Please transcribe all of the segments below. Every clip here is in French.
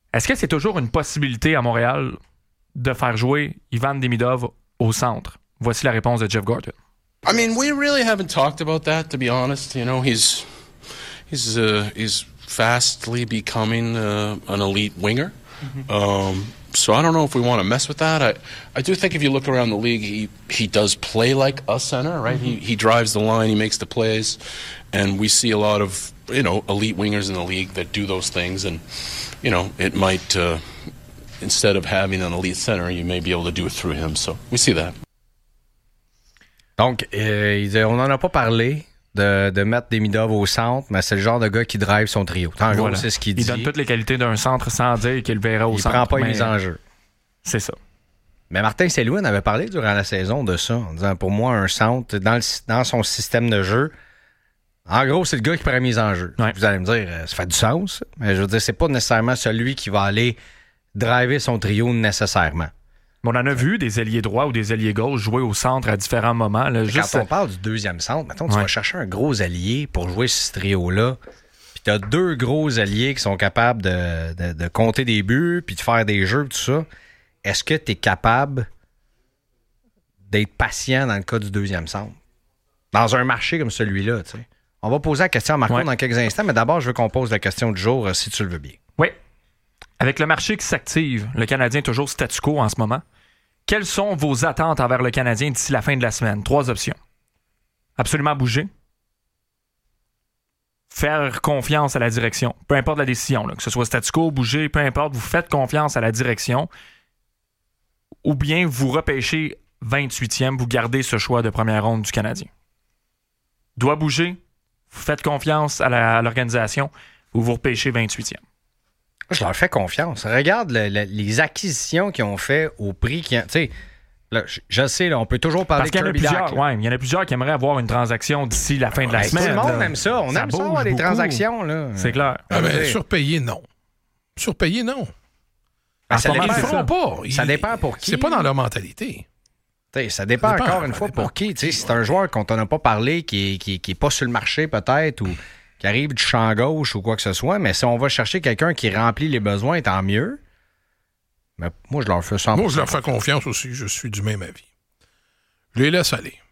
Est-ce que c'est toujours une possibilité à Montréal de faire jouer Ivan Demidov au centre? Voici la réponse de Jeff Gorton. I mean, we really haven't talked about that, to be honest. You know, he's fastly becoming an elite winger. So I don't know if we want to mess with that. I do think if you look around the league, he does play like a center, right? He drives the line, he makes the plays, and we see a lot of, you know, elite wingers in the league that do those things. And, you know, it might, instead of having an elite center, you may be able to do it through him. So we see that. Donc, on n'en a pas parlé de mettre Demidov au centre, mais c'est le genre de gars qui drive son trio. En gros, c'est ce qu'il dit. Il donne toutes les qualités d'un centre sans dire qu'il le verra au centre. Il prend pas une mise en jeu. C'est ça. Mais Martin Saint-Louis avait parlé durant la saison de ça, en disant, pour moi, un centre, dans son système de jeu, en gros, c'est le gars qui prend la mise en jeu. Ouais. Vous allez me dire, ça fait du sens, mais je veux dire, c'est pas nécessairement celui qui va aller driver son trio nécessairement. On en a vu des ailiers droits ou des ailiers gauche jouer au centre à différents moments. Là, quand on parle du deuxième centre, mettons, tu vas chercher un gros allié pour jouer ce trio-là, puis tu as deux gros alliés qui sont capables de compter des buts, puis de faire des jeux, tout ça. Est-ce que tu es capable d'être patient dans le cas du deuxième centre? Dans un marché comme celui-là, tu sais. On va poser la question à Marco dans quelques instants, mais d'abord, je veux qu'on pose la question du jour, si tu le veux bien. Oui. Avec le marché qui s'active, le Canadien est toujours statu quo en ce moment. Quelles sont vos attentes envers le Canadien d'ici la fin de la semaine? 3 options. Absolument bouger. Faire confiance à la direction. Peu importe la décision, là, que ce soit statu quo, bouger, peu importe, vous faites confiance à la direction. Ou bien vous repêchez 28e, vous gardez ce choix de première ronde du Canadien. Doit bouger, vous faites confiance à l'organisation, ou vous repêchez 28e. Je leur fais confiance. Regarde les acquisitions qu'ils ont fait au prix qui... Tu sais, je sais, là, on peut toujours parler de Kirby Dach. Il y en a plusieurs qui aimeraient avoir une transaction d'ici la fin de la semaine. Tout le monde aime ça. On aime ça avoir des transactions. Là. C'est clair. Surpayé, non. Surpayé, non. Ça ils ne feront pas. Ça dépend pour qui. C'est pas dans leur mentalité. Ça dépend encore une fois pour qui. Si c'est un joueur qu'on n'a pas parlé, qui est pas sur le marché peut-être, ou qui arrive du champ gauche ou quoi que ce soit, mais si on va chercher quelqu'un qui remplit les besoins, tant mieux. Mais moi, je leur fais 100%. Moi, je leur fais confiance aussi. Je suis du même avis. Je les laisse aller.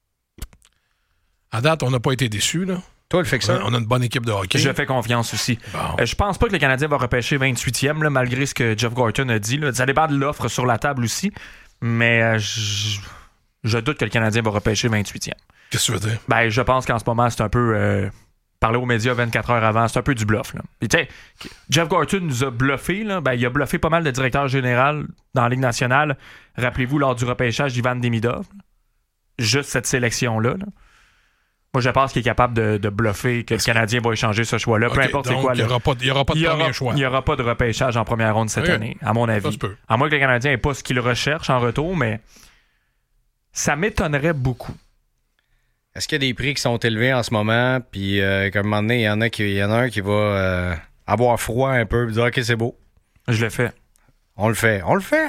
À date, on n'a pas été déçus, là. Toi, le Fixeur. On a une bonne équipe de hockey. Je fais confiance aussi. Bon. Je pense pas que le Canadien va repêcher 28e, là, malgré ce que Jeff Gorton a dit. Là. Ça dépend de l'offre sur la table aussi. Mais je doute que le Canadien va repêcher 28e. Qu'est-ce que tu veux dire? Ben, je pense qu'en ce moment, c'est un peu... parler aux médias 24 heures avant, c'est un peu du bluff. Là. Et, Jeff Gorton nous a bluffé. Là. Ben, il a bluffé pas mal de directeurs généraux dans la Ligue nationale. Rappelez-vous, lors du repêchage d'Ivan Demidov. Juste cette sélection-là. Là. Moi, je pense qu'il est capable de bluffer que le Canadien va échanger ce choix-là. Peu importe c'est quoi. Il n'y aura pas de premier choix. Il n'y aura pas de repêchage en première ronde cette année, à mon avis. À moins que le Canadien n'ait pas ce qu'il recherche en retour, mais ça m'étonnerait beaucoup. Est-ce qu'il y a des prix qui sont élevés en ce moment, puis qu'à un moment donné, il y en a un qui va avoir froid un peu, et dire « OK, c'est beau. » Je le fais. On le fait.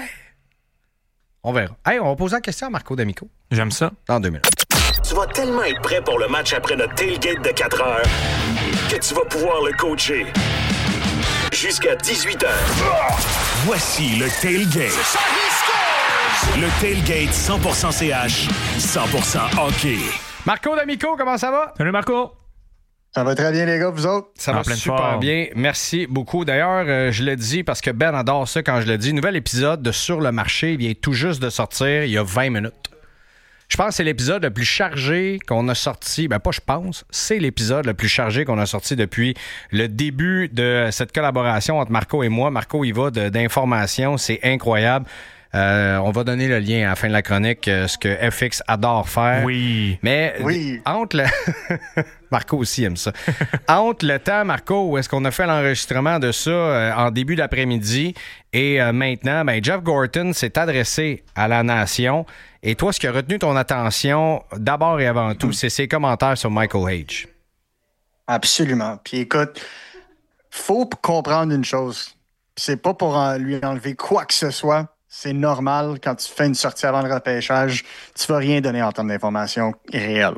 On verra. Hey, on va poser la question à Marco D'Amico. J'aime ça. Dans 2 minutes. Tu vas tellement être prêt pour le match après notre tailgate de 4 heures que tu vas pouvoir le coacher. Jusqu'à 18h. Voici le tailgate. Le tailgate 100% CH, 100% hockey. Marco D'Amico, comment ça va? Salut Marco. Ça va très bien, les gars, vous autres? Ça va super bien. Merci beaucoup. D'ailleurs, je le dis parce que Ben adore ça quand je le dis. Nouvel épisode de Sur le marché vient tout juste de sortir il y a 20 minutes. Je pense que c'est l'épisode le plus chargé qu'on a sorti. Ben pas je pense, c'est l'épisode le plus chargé qu'on a sorti depuis le début de cette collaboration entre Marco et moi. Marco, il va d'informations, c'est incroyable. On va donner le lien à la fin de la chronique, ce que FX adore faire. Oui. Mais entre le... Marco aussi aime ça. Entre le temps, Marco, où est-ce qu'on a fait l'enregistrement de ça en début d'après-midi et maintenant, ben Jeff Gorton s'est adressé à la nation. Et toi, ce qui a retenu ton attention, d'abord et avant tout, c'est ses commentaires sur Michael Hage. Absolument. Puis écoute, faut comprendre une chose. C'est pas pour lui enlever quoi que ce soit. C'est normal, quand tu fais une sortie avant le repêchage, tu vas rien donner en termes d'informations réelles.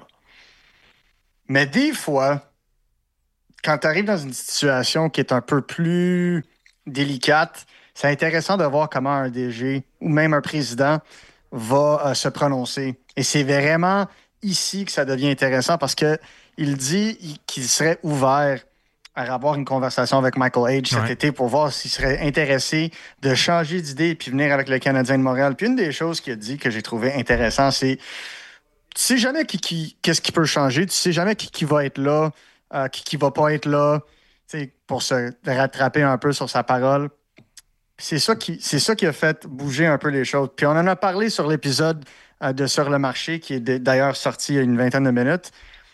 Mais des fois, quand tu arrives dans une situation qui est un peu plus délicate. C'est intéressant de voir comment un DG ou même un président va se prononcer. Et c'est vraiment ici que ça devient intéressant parce qu'il dit qu'il serait ouvert à avoir une conversation avec Michael H. cet été pour voir s'il serait intéressé de changer d'idée et puis venir avec le Canadien de Montréal. Puis une des choses qu'il a dit que j'ai trouvé intéressant, c'est tu sais jamais qu'est-ce qui peut changer, tu sais jamais qui va être là, qui va pas être là, pour se rattraper un peu sur sa parole. C'est ça qui a fait bouger un peu les choses. Puis on en a parlé sur l'épisode de Sur le marché, qui est d'ailleurs sorti il y a une vingtaine de minutes.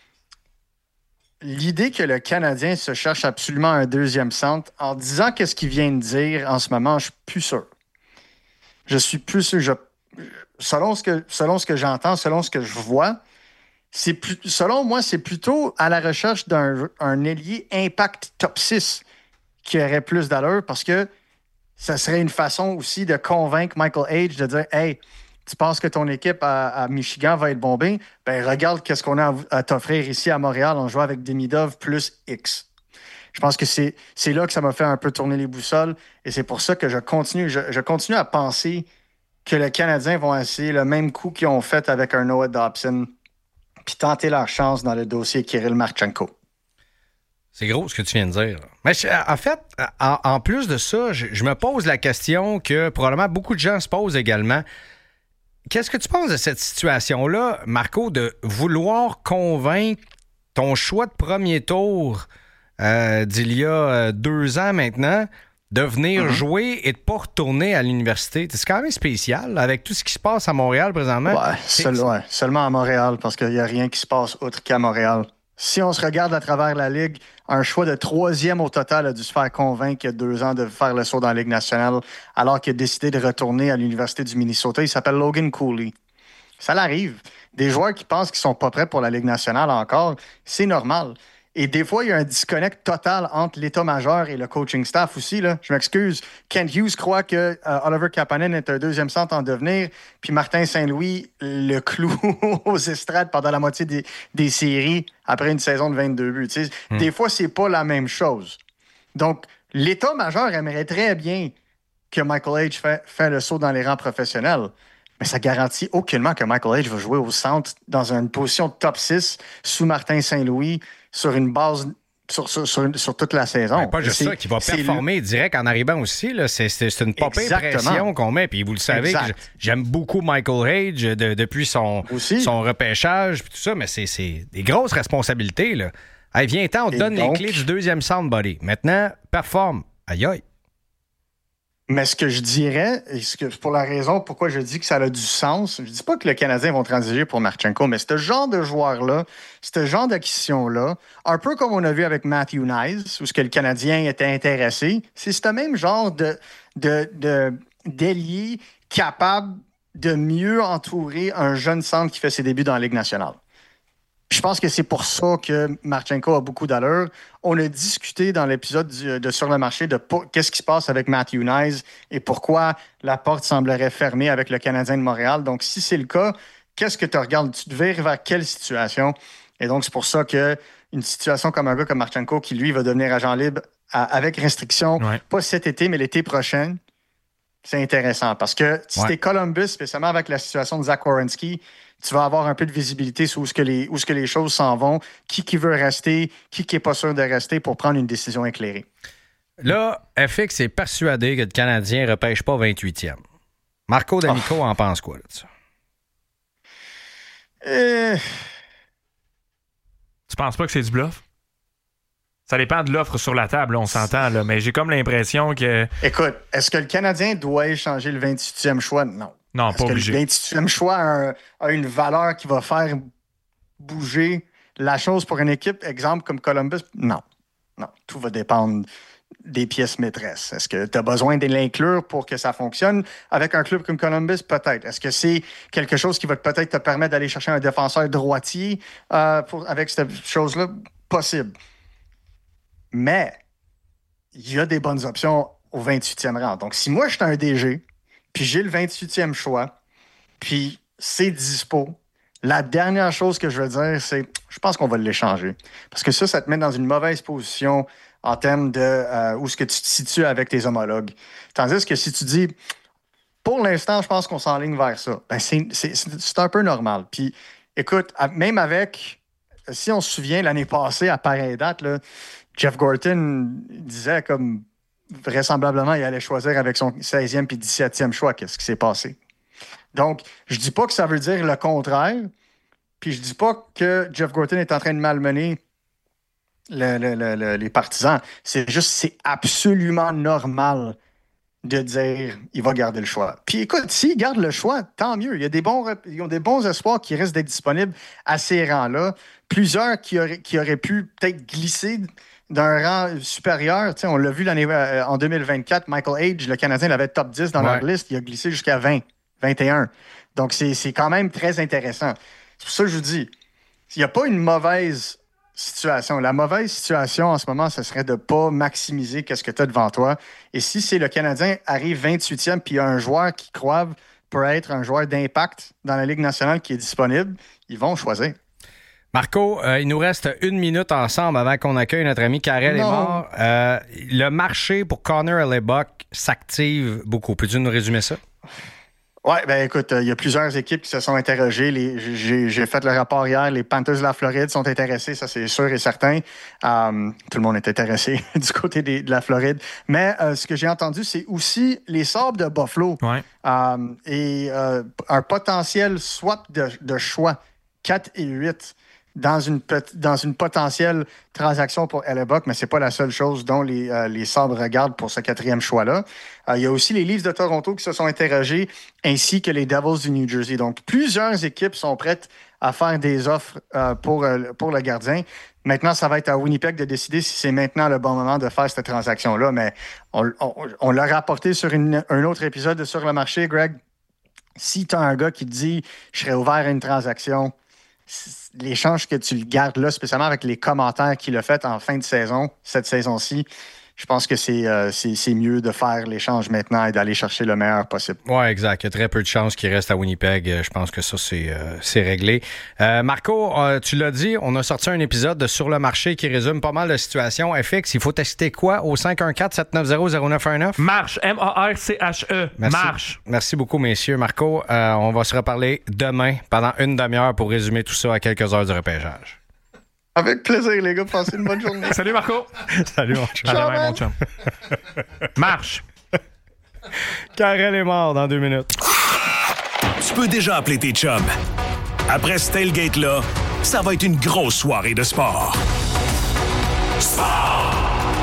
L'idée que le Canadien se cherche absolument un deuxième centre, en disant qu'est-ce qu'il vient de dire en ce moment, je suis plus sûr. Je suis plus sûr. Selon ce que j'entends, selon ce que je vois, selon moi, c'est plutôt à la recherche d'un ailier impact top 6 qui aurait plus d'allure parce que ça serait une façon aussi de convaincre Michael H. de dire « Hey, tu penses que ton équipe à Michigan va être bombée? Ben regarde qu'est-ce qu'on a à t'offrir ici à Montréal en jouant avec Demidov plus X. » Je pense que c'est là que ça m'a fait un peu tourner les boussoles et c'est pour ça que je continue à penser que les Canadiens vont essayer le même coup qu'ils ont fait avec un Noah Dobson puis tenter leur chance dans le dossier Kirill Marchenko. C'est gros ce que tu viens de dire. Mais en fait, en plus de ça, je me pose la question que probablement beaucoup de gens se posent également. Qu'est-ce que tu penses de cette situation-là, Marco, de vouloir convaincre ton choix de premier tour d'il y a 2 ans maintenant de venir jouer et de ne pas retourner à l'université? C'est quand même spécial avec tout ce qui se passe à Montréal présentement. Seulement à Montréal, parce qu'il n'y a rien qui se passe autre qu'à Montréal. Si on se regarde à travers la Ligue, un choix de 3e au total a dû se faire convaincre il y a 2 ans de faire le saut dans la Ligue nationale, alors qu'il a décidé de retourner à l'Université du Minnesota. Il s'appelle Logan Cooley. Ça l'arrive. Des joueurs qui pensent qu'ils sont pas prêts pour la Ligue nationale encore, c'est normal. Et des fois, il y a un disconnect total entre l'état-major et le coaching staff aussi. Là. Je m'excuse. Kent Hughes croit que Oliver Kapanen est un 2e centre en devenir, puis Martin Saint-Louis le cloue aux estrades pendant la moitié des séries après une saison de 22 buts. Des fois, c'est pas la même chose. Donc, l'état-major aimerait très bien que Michael H. fait le saut dans les rangs professionnels. Mais ça garantit aucunement que Michael H. va jouer au centre dans une position de top 6 sous Martin Saint-Louis sur une base sur toute la saison. Ouais, pas juste ça, qui va performer direct en arrivant aussi. Là. C'est une pas pire pression qu'on met. Puis vous le savez, j'aime beaucoup Michael H. depuis son repêchage puis tout ça, mais c'est des grosses responsabilités. Là. Hey, viens-t'en, on te donne les clés du 2e centre, buddy. Maintenant, performe. Aïe aïe. Mais ce que je dirais, pour la raison pourquoi je dis que ça a du sens, je dis pas que les Canadiens vont transiger pour Marchenko, mais ce genre de joueur-là, ce genre d'acquisition-là, un peu comme on a vu avec Matthew Knies, où ce que le Canadien était intéressé, c'est ce même genre d'ailier capable de mieux entourer un jeune centre qui fait ses débuts dans la Ligue nationale. Je pense que c'est pour ça que Marchenko a beaucoup d'allure. On a discuté dans l'épisode de Sur le marché de qu'est-ce qui se passe avec Matthew Knies et pourquoi la porte semblerait fermée avec le Canadien de Montréal. Donc, si c'est le cas, qu'est-ce que tu regardes? Tu te vires vers quelle situation? Et donc, c'est pour ça qu'une situation comme un gars comme Marchenko, qui lui va devenir agent libre avec restriction, pas cet été, mais l'été prochain, c'est intéressant. Parce que si t'es Columbus, spécialement avec la situation de Zach Werenski, tu vas avoir un peu de visibilité sur où ce que les choses s'en vont, qui veut rester, qui n'est pas sûr de rester pour prendre une décision éclairée. Là, FX est persuadé que le Canadien ne repêche pas 28e. Marco D'Amico en pense quoi là, de ça? Tu penses pas que c'est du bluff? Ça dépend de l'offre sur la table, là, on s'entend, là, mais j'ai comme l'impression que... Écoute, est-ce que le Canadien doit échanger le 28e choix? Non. Non, est-ce pas que obligé. Le 28e choix a une valeur qui va faire bouger la chose pour une équipe, exemple comme Columbus? Non. Tout va dépendre des pièces maîtresses. Est-ce que tu as besoin de l'inclure pour que ça fonctionne? Avec un club comme Columbus, peut-être. Est-ce que c'est quelque chose qui va peut-être te permettre d'aller chercher un défenseur droitier avec cette chose-là? Possible. Mais il y a des bonnes options au 28e rang. Donc, si moi, je suis un DG, puis j'ai le 28e choix, puis c'est dispo, la dernière chose que je veux dire, c'est je pense qu'on va l'échanger. Parce que ça te met dans une mauvaise position en termes de où est-ce que tu te situes avec tes homologues. Tandis que si tu dis, pour l'instant, je pense qu'on s'enligne vers ça, ben c'est un peu normal. Puis, écoute, même avec, si on se souvient, l'année passée, à pareille date, là, Jeff Gorton disait comme vraisemblablement, il allait choisir avec son 16e puis 17e choix. Qu'est-ce qui s'est passé? Donc, je dis pas que ça veut dire le contraire, puis je dis pas que Jeff Gorton est en train de malmener les partisans. C'est juste, c'est absolument normal de dire il va garder le choix. Puis écoute, s'il garde le choix, tant mieux. Ils ont des bons espoirs qui restent d'être disponibles à ces rangs-là. Plusieurs qui auraient pu peut-être glisser d'un rang supérieur. T'sais, on l'a vu en 2024, Michael Age, le Canadien, l'avait top 10 dans leur liste. Il a glissé jusqu'à 20, 21. Donc, c'est quand même très intéressant. C'est pour ça que je vous dis, il n'y a pas une mauvaise situation. La mauvaise situation en ce moment, ce serait de ne pas maximiser ce que tu as devant toi. Et si c'est le Canadien arrive 28e puis il y a un joueur qui croit pour être un joueur d'impact dans la Ligue nationale qui est disponible, ils vont choisir. Marco, il nous reste 1 minute ensemble avant qu'on accueille notre ami Karel Emard. Le marché pour Connor Hellebuyck s'active beaucoup. Peux-tu nous résumer ça? Oui, ben écoute, il y a plusieurs équipes qui se sont interrogées. J'ai fait le rapport hier. Les Panthers de la Floride sont intéressés, ça c'est sûr et certain. Tout le monde est intéressé du côté de la Floride. Mais ce que j'ai entendu, c'est aussi les Sabres de Buffalo. Ouais. Et un potentiel swap de choix 4 et 8 dans une potentielle transaction pour Hellebuyck, mais ce n'est pas la seule chose dont les Sabres regardent pour ce 4e choix-là. Il y a aussi les Leafs de Toronto qui se sont interrogés, ainsi que les Devils du New Jersey. Donc, plusieurs équipes sont prêtes à faire des offres pour le gardien. Maintenant, ça va être à Winnipeg de décider si c'est maintenant le bon moment de faire cette transaction-là, mais on l'a rapporté sur un autre épisode de Sur le marché, Greg. Si tu as un gars qui te dit « je serais ouvert à une transaction », l'échange que tu le gardes là, spécialement avec les commentaires qu'il a fait en fin de saison, cette saison-ci, je pense que c'est mieux de faire l'échange maintenant et d'aller chercher le meilleur possible. Oui, exact. Il y a très peu de chances qu'il reste à Winnipeg. Je pense que ça, c'est réglé. Marco, tu l'as dit, on a sorti un épisode de Sur le marché qui résume pas mal de situations. FX, il faut tester quoi au 514-790-0919? Marche. M-A-R-C-H-E. Marche. Merci beaucoup, messieurs. Marco, on va se reparler demain pendant une demi-heure pour résumer tout ça à quelques heures du repêchage. Avec plaisir, les gars. Passez une bonne journée. Salut, Marco. Salut, mon chum. À demain, mon chum. Marche. Karel Emard dans 2 minutes. Tu peux déjà appeler tes chums. Après ce tailgate-là, ça va être une grosse soirée de sport. Sport!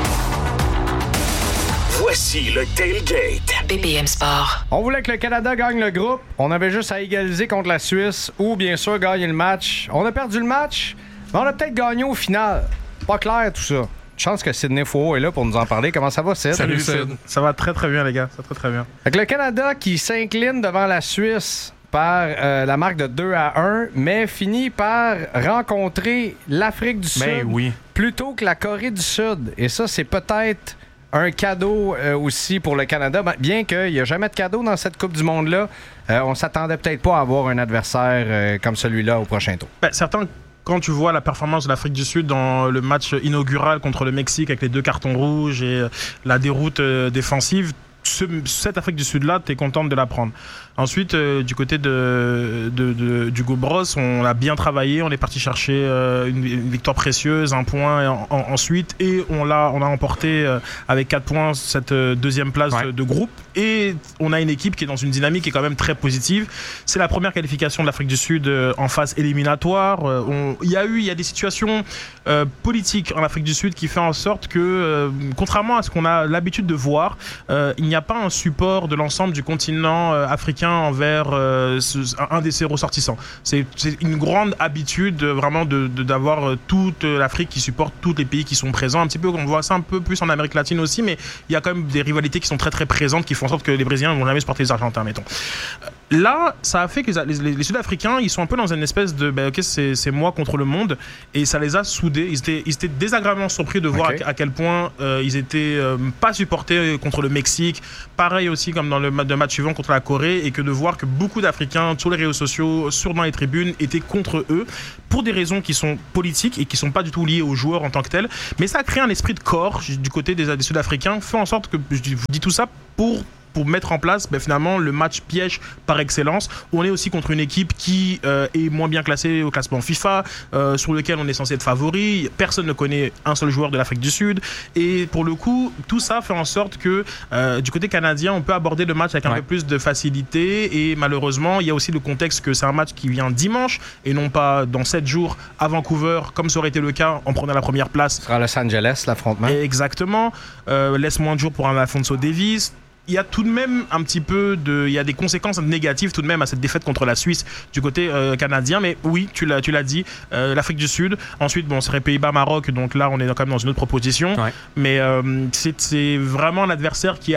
Voici le tailgate. BPM Sport. On voulait que le Canada gagne le groupe. On avait juste à égaliser contre la Suisse ou, bien sûr, gagner le match. On a perdu le match. Mais on a peut-être gagné au final. Pas clair, tout ça. Chance que Sidney Fouault est là pour nous en parler. Comment ça va, Sid? Salut, Sid. Ça va très, très bien, les gars. Ça va très, très bien. Fait que le Canada qui s'incline devant la Suisse par la marque de 2-1, mais finit par rencontrer l'Afrique du Sud plutôt que la Corée du Sud. Et ça, c'est peut-être un cadeau aussi pour le Canada. Bien qu'il n'y a jamais de cadeau dans cette Coupe du Monde-là, on s'attendait peut-être pas à avoir un adversaire comme celui-là au prochain tour. Certains... Quand tu vois la performance de l'Afrique du Sud dans le match inaugural contre le Mexique avec les 2 cartons rouges et la déroute défensive, cette Afrique du Sud-là, tu es contente de la prendre. Ensuite, du côté d'Hugo Bross, on a bien travaillé, on est parti chercher une victoire précieuse, 1 point ensuite, et on l'a emporté avec 4 points cette 2e place de groupe. Et on a une équipe qui est dans une dynamique qui est quand même très positive. C'est la première qualification de l'Afrique du Sud en phase éliminatoire. Il y a des situations politiques en Afrique du Sud qui fait en sorte que, contrairement à ce qu'on a l'habitude de voir, il n'y a pas un support de l'ensemble du continent africain envers un de ses ressortissants. C'est une grande habitude vraiment d'avoir toute l'Afrique qui supporte tous les pays qui sont présents. Un petit peu, on voit ça un peu plus en Amérique latine aussi, mais il y a quand même des rivalités qui sont très très présentes qui font en sorte que les Brésiliens ne vont jamais supporter les Argentins, mettons. Là, ça a fait que les Sud-Africains, ils sont un peu dans une espèce de ok, c'est moi contre le monde, et ça les a soudés. Ils étaient désagréablement surpris de voir à quel point ils étaient pas supportés contre le Mexique. Pareil aussi comme dans le match suivant contre la Corée, et que de voir que beaucoup d'Africains sur les réseaux sociaux, dans les tribunes, étaient contre eux pour des raisons qui sont politiques et qui sont pas du tout liées aux joueurs en tant que tels. Mais ça a créé un esprit de corps du côté des Sud-Africains, fait en sorte que je vous dis tout ça pour mettre en place finalement le match piège par excellence. On est aussi contre une équipe qui est moins bien classée au classement FIFA, sur lequel on est censé être favori. Personne ne connaît un seul joueur de l'Afrique du Sud, et pour le coup tout ça fait en sorte que du côté canadien on peut aborder le match avec un peu plus de facilité. Et malheureusement il y a aussi le contexte que c'est un match qui vient dimanche et non pas dans 7 jours à Vancouver comme ça aurait été le cas en prenant la première place. Ce sera à Los Angeles l'affrontement. Exactement. Laisse moins de jours pour un Alphonso Davies. Il y a tout de même un petit peu il y a des conséquences négatives tout de même à cette défaite contre la Suisse du côté canadien. Mais oui, tu l'as dit, l'Afrique du Sud. Ensuite, bon, ce serait Pays-Bas-Maroc. Donc là, on est quand même dans une autre proposition. Ouais. Mais c'est vraiment un adversaire qui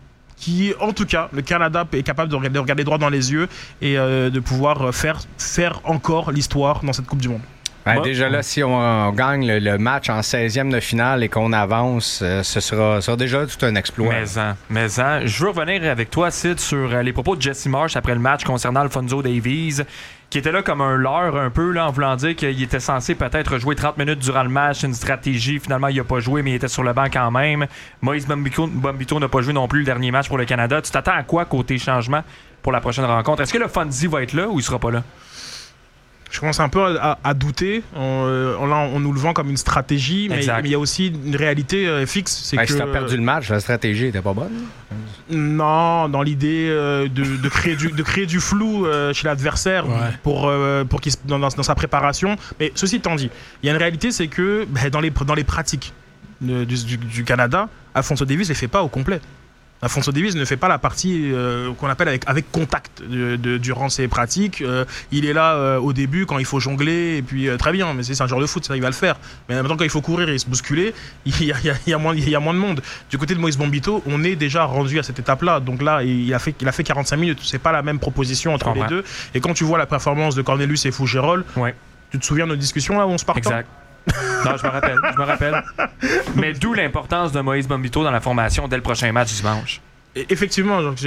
en tout cas, le Canada est capable de regarder droit dans les yeux et de pouvoir faire encore l'histoire dans cette Coupe du Monde. Déjà là, si on gagne le match en 16e de finale et qu'on avance, ce sera déjà tout un exploit. Mais je veux revenir avec toi, Sid, sur les propos de Jesse Marsh après le match concernant Alphonso Davies, qui était là comme un leurre un peu, là, en voulant dire qu'il était censé peut-être jouer 30 minutes durant le match, une stratégie. Finalement, il n'a pas joué, mais il était sur le banc quand même. Moïse Bombito n'a pas joué non plus le dernier match pour le Canada. Tu t'attends à quoi côté changement pour la prochaine rencontre? Est-ce que le Fonzie va être là ou il sera pas là? Je commence un peu à douter. On nous le vend comme une stratégie, mais il y a aussi une réalité fixe. C'est que si tu as perdu le match, la stratégie n'était pas bonne? Non, dans l'idée de créer du flou chez l'adversaire pour qu'il dans sa préparation. Mais ceci étant dit, il y a une réalité, c'est que dans les pratiques du Canada, Alphonso Davies ne les fait pas au complet. Alphonso Davies ne fait pas la partie qu'on appelle avec contact durant ses pratiques. Il est là au début quand il faut jongler, et puis très bien, mais c'est un joueur de foot, ça il va le faire. Mais maintenant quand il faut courir et se bousculer, il y a moins de monde. Du côté de Moïse Bombito, on est déjà rendu à cette étape-là. Donc là, il a fait 45 minutes. C'est pas la même proposition entre les deux. Et quand tu vois la performance de Cornelius et Fougerolles, tu te souviens de nos discussions là où on se partait? Exact. Non, je me rappelle. Mais d'où l'importance de Moïse Bombito dans la formation dès le prochain match dimanche. Effectivement, donc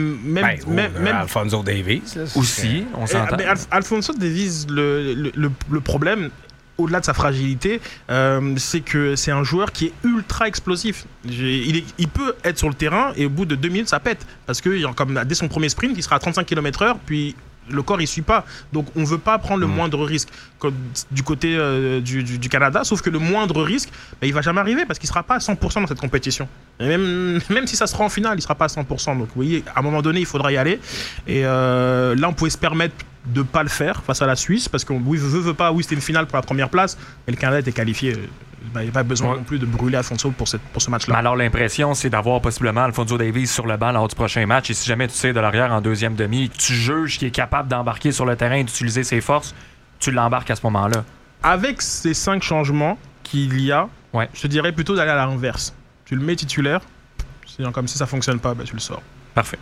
même Alphonso Davies là, aussi, on s'entend. Mais Alphonso Davies, le problème, au-delà de sa fragilité, c'est que c'est un joueur qui est ultra explosif. Il peut être sur le terrain et au bout de 2 minutes, ça pète. Parce que dès son premier sprint, il sera à 35 km/h, puis le corps il suit pas, donc on veut pas prendre le moindre risque du côté du Canada, sauf que le moindre risque il va jamais arriver parce qu'il sera pas à 100% dans cette compétition, et même si ça sera en finale il sera pas à 100%, donc oui, à un moment donné il faudra y aller, et là on pouvait se permettre de pas le faire face à la Suisse parce qu'on veut pas, c'était une finale pour la première place, mais le Canada était qualifié. Il n'y a pas besoin non plus de brûler Alphonso pour ce match-là. Mais alors, l'impression, c'est d'avoir possiblement Alphonso Davies sur le banc lors du prochain match. Et si jamais tu tires de l'arrière en deuxième demi, que tu juges qu'il est capable d'embarquer sur le terrain et d'utiliser ses forces, tu l'embarques à ce moment-là. Avec ces 5 changements qu'il y a, je te dirais plutôt d'aller à l'inverse. Tu le mets titulaire, comme si ça ne fonctionne pas, tu le sors. Parfait.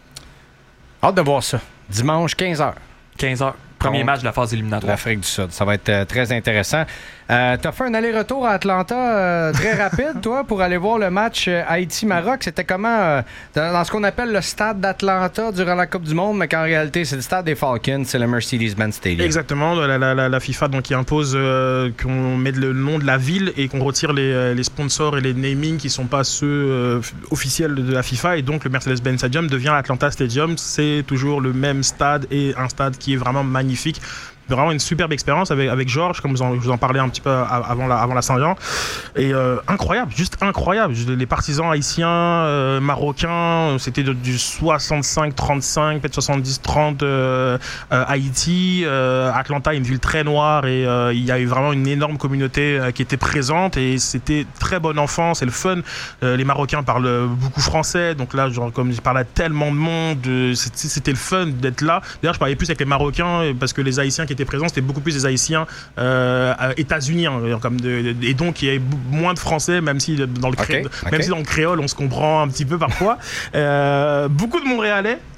Hâte de voir ça. Dimanche, 15h. 15h. Premier match de la phase éliminatoire. L'Afrique du Sud. Ça va être très intéressant. T'as fait un aller-retour à Atlanta très rapide, toi, pour aller voir le match Haïti-Maroc. C'était comment dans ce qu'on appelle le stade d'Atlanta durant la Coupe du Monde, mais qu'en réalité, c'est le stade des Falcons, c'est le Mercedes-Benz Stadium. Exactement. La FIFA donc, qui impose qu'on mette le nom de la ville et qu'on retire les sponsors et les namings qui ne sont pas ceux officiels de la FIFA. Et donc, le Mercedes-Benz Stadium devient l'Atlanta Stadium. C'est toujours le même stade et un stade qui est vraiment magnifique. Vraiment une superbe expérience avec Georges, comme je vous en parlais un petit peu avant la Saint-Jean. Et incroyable, juste incroyable. Les partisans haïtiens, marocains, c'était du 65-35, peut-être 70-30 Haïti. Atlanta est une ville très noire et il y a eu vraiment une énorme communauté qui était présente et c'était très bon enfant, c'est le fun. Les Marocains parlent beaucoup français, donc là, comme je parlais à tellement de monde, c'était le fun d'être là. D'ailleurs, je parlais plus avec les Marocains parce que les Haïtiens qui étaient présents, c'était beaucoup plus des Haïtiens états-uniens, et donc il y avait moins de Français, même si dans le créole on se comprend un petit peu parfois. Beaucoup de Montréalais,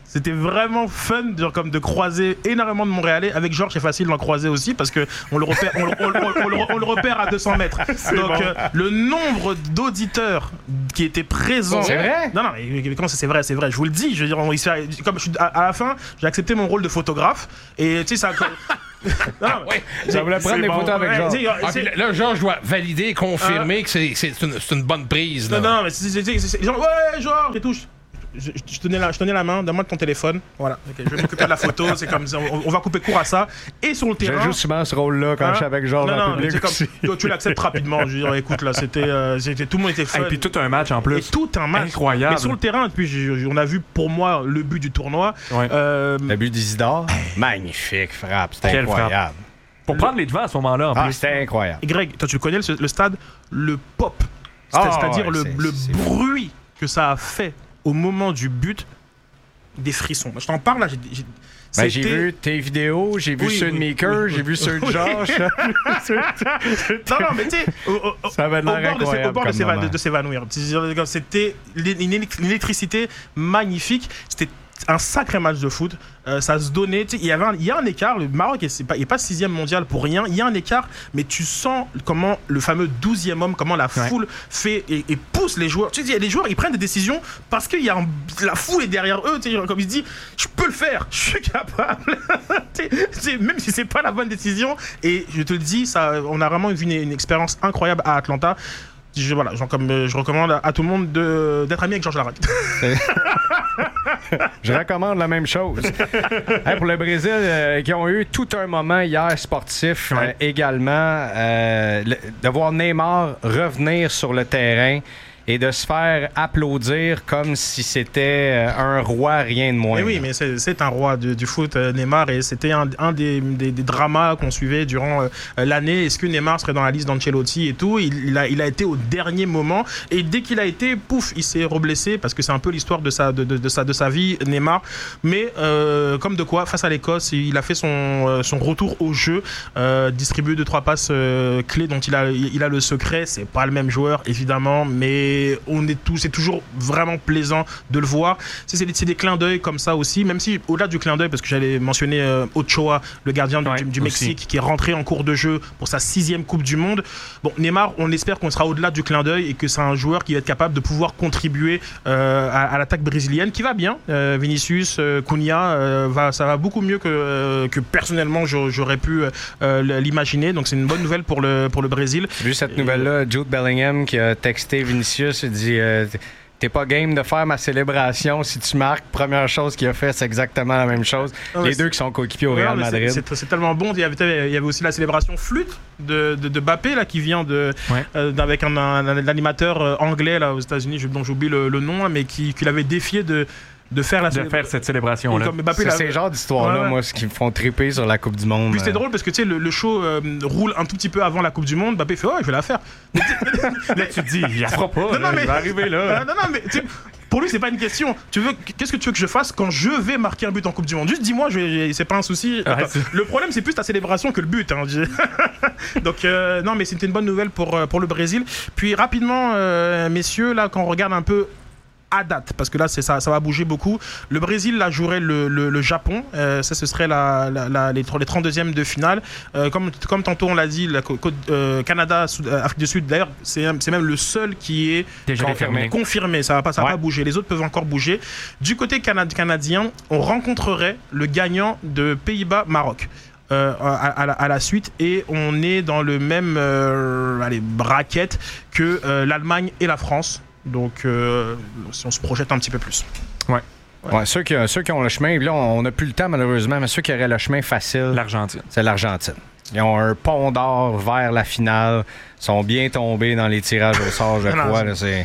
C'était vraiment fun genre, comme de croiser énormément de Montréalais. Avec Georges, c'est facile d'en croiser aussi parce qu'on le repère, on le repère à 200 mètres. Donc, le nombre d'auditeurs qui étaient présents. C'est vrai? Non, mais comment ça, c'est vrai, c'est vrai. Je vous le dis. Je veux dire, comme à la fin, j'ai accepté mon rôle de photographe. Et tu sais, ça. Non, ça voulait prendre des photos avec Georges. Là, Georges doit valider, confirmer que c'est une bonne prise. Là. Non, mais c'est genre, ouais, Georges, et tout. Je tenais la main, donne-moi ton téléphone. Voilà, okay, je vais m'occuper de la photo. C'est comme ça, on va couper court à ça. Et sur le terrain. Je joue souvent ce rôle-là quand je suis avec Georges en public. Toi, tu l'acceptes rapidement. Je veux dire, écoute, là, c'était tout le monde était fun. Et puis tout un match en plus. Et tout un match incroyable. Mais sur le terrain, puis on a vu pour moi le but du tournoi. Ouais. Le but d'Isidore, magnifique frappe, c'était incroyable. Frappe. Pour prendre les devants à ce moment-là, en plus. C'était incroyable. Et Greg, toi, tu connais le stade, le pop, c'est-à-dire le bruit que ça a fait au moment du but. Des frissons. Je t'en parle là. J'ai vu tes vidéos, j'ai vu ceux de Maker, j'ai vu ceux de Georges. Non, mais tu sais, ça avait l'air incroyable. Au bord de s'évanouir. C'était une électricité magnifique. C'était un sacré match de foot. Ça se donnait. Il y a un écart. Le Maroc n'est pas 6e mondial pour rien. Il y a un écart, mais tu sens comment le fameux 12e homme, comment la foule fait et pousse les joueurs. Tu sais, les joueurs, ils prennent des décisions parce que la foule est derrière eux. Tu sais, comme ils se disent, je peux le faire, je suis capable. Même si c'est pas la bonne décision. Et je te le dis, on a vraiment vu une expérience incroyable à Atlanta. Je recommande à tout le monde d'être ami avec Georges Larac. Je recommande la même chose. Pour le Brésil, qui ont eu tout un moment hier sportif également, de voir Neymar revenir sur le terrain et de se faire applaudir comme si c'était un roi, rien de moins. Mais oui, mais c'est un roi du foot, Neymar, et c'était un des dramas qu'on suivait durant l'année. Est-ce que Neymar serait dans la liste d'Ancelotti et tout? Il a été au dernier moment, et dès qu'il a été, pouf, il s'est reblessé, parce que c'est un peu l'histoire de sa vie, Neymar. Mais comme de quoi, face à l'Écosse, il a fait son retour au jeu, distribué 2-3 passes clés dont il a le secret. C'est pas le même joueur, évidemment, mais c'est toujours vraiment plaisant de le voir. C'est des clins d'œil comme ça aussi, même si au-delà du clin d'œil, parce que j'allais mentionner Ochoa, le gardien du Mexique, qui est rentré en cours de jeu pour sa 6e Coupe du Monde. Bon, Neymar, on espère qu'on sera au-delà du clin d'œil et que c'est un joueur qui va être capable de pouvoir contribuer à l'attaque brésilienne, qui va bien. Vinicius, Cunha, ça va beaucoup mieux que personnellement j'aurais pu l'imaginer. Donc c'est une bonne nouvelle pour le Brésil. J'ai vu cette nouvelle-là, Jude Bellingham qui a texté Vinicius. Il dit t'es pas game de faire ma célébration si tu marques. Première chose qu'il a fait, c'est exactement la même chose. Les deux qui sont coéquipiers au Real Madrid. C'est tellement bon. Il y avait aussi la célébration flûte de Mbappé là, qui vient avec un animateur anglais là, aux États-Unis, dont j'oublie le nom, mais qui l'avait défié de faire cette célébration-là. C'est ces genres d'histoires-là, moi, ce qui me font triper sur la Coupe du Monde. Puis c'est drôle parce que tu sais, le show roule un tout petit peu avant la Coupe du Monde. Mbappé fait je vais la faire. Là, tu te dis, il la fera pas. Il va arriver là. Non, mais pour lui, c'est pas une question. Qu'est-ce que tu veux que je fasse quand je vais marquer un but en Coupe du Monde? Juste dis-moi, c'est pas un souci. Le problème, c'est plus ta célébration que le but. Hein. Donc, non, mais c'était une bonne nouvelle pour le Brésil. Puis rapidement, messieurs, là, quand on regarde un peu à date, parce que là ça va bouger beaucoup. Le Brésil là jouerait le Japon, ça ce serait les 32e de finale. Comme tantôt on l'a dit, Canada, Afrique du Sud, d'ailleurs c'est même le seul qui est déjà confirmé. Ça va pas bouger, les autres peuvent encore bouger. Du côté canadien, on rencontrerait le gagnant de Pays-Bas-Maroc. À la suite, et on est dans le même bracket que l'Allemagne et la France. Donc, si on se projette un petit peu plus. Ouais, ceux qui ont le chemin, là, on n'a plus le temps malheureusement, mais ceux qui auraient le chemin facile, c'est l'Argentine. Ils ont un pont d'or vers la finale, sont bien tombés dans les tirages au sort, je crois. Là, c'est...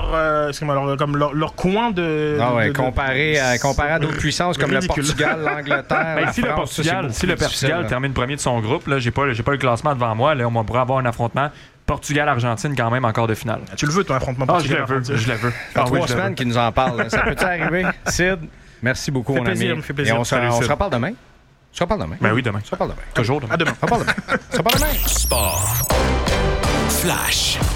Leur coin de... comparé à d'autres puissances comme le Portugal, l'Angleterre, si le Portugal termine premier de son groupe, là, j'ai pas le classement devant moi, là, on pourrait avoir un affrontement Portugal-Argentine quand même en quart de finale. Tu le veux, ton affrontement Portugal? Je le veux. Ça fait 3 semaines qu'ils nous en parlent. Ça peut-tu arriver? Sid, merci beaucoup, mon ami. Me fait plaisir. Et on se reparle demain. Ben oui, demain. On se reparle demain. Toujours demain. À demain. On se reparle demain. Sport. Flash.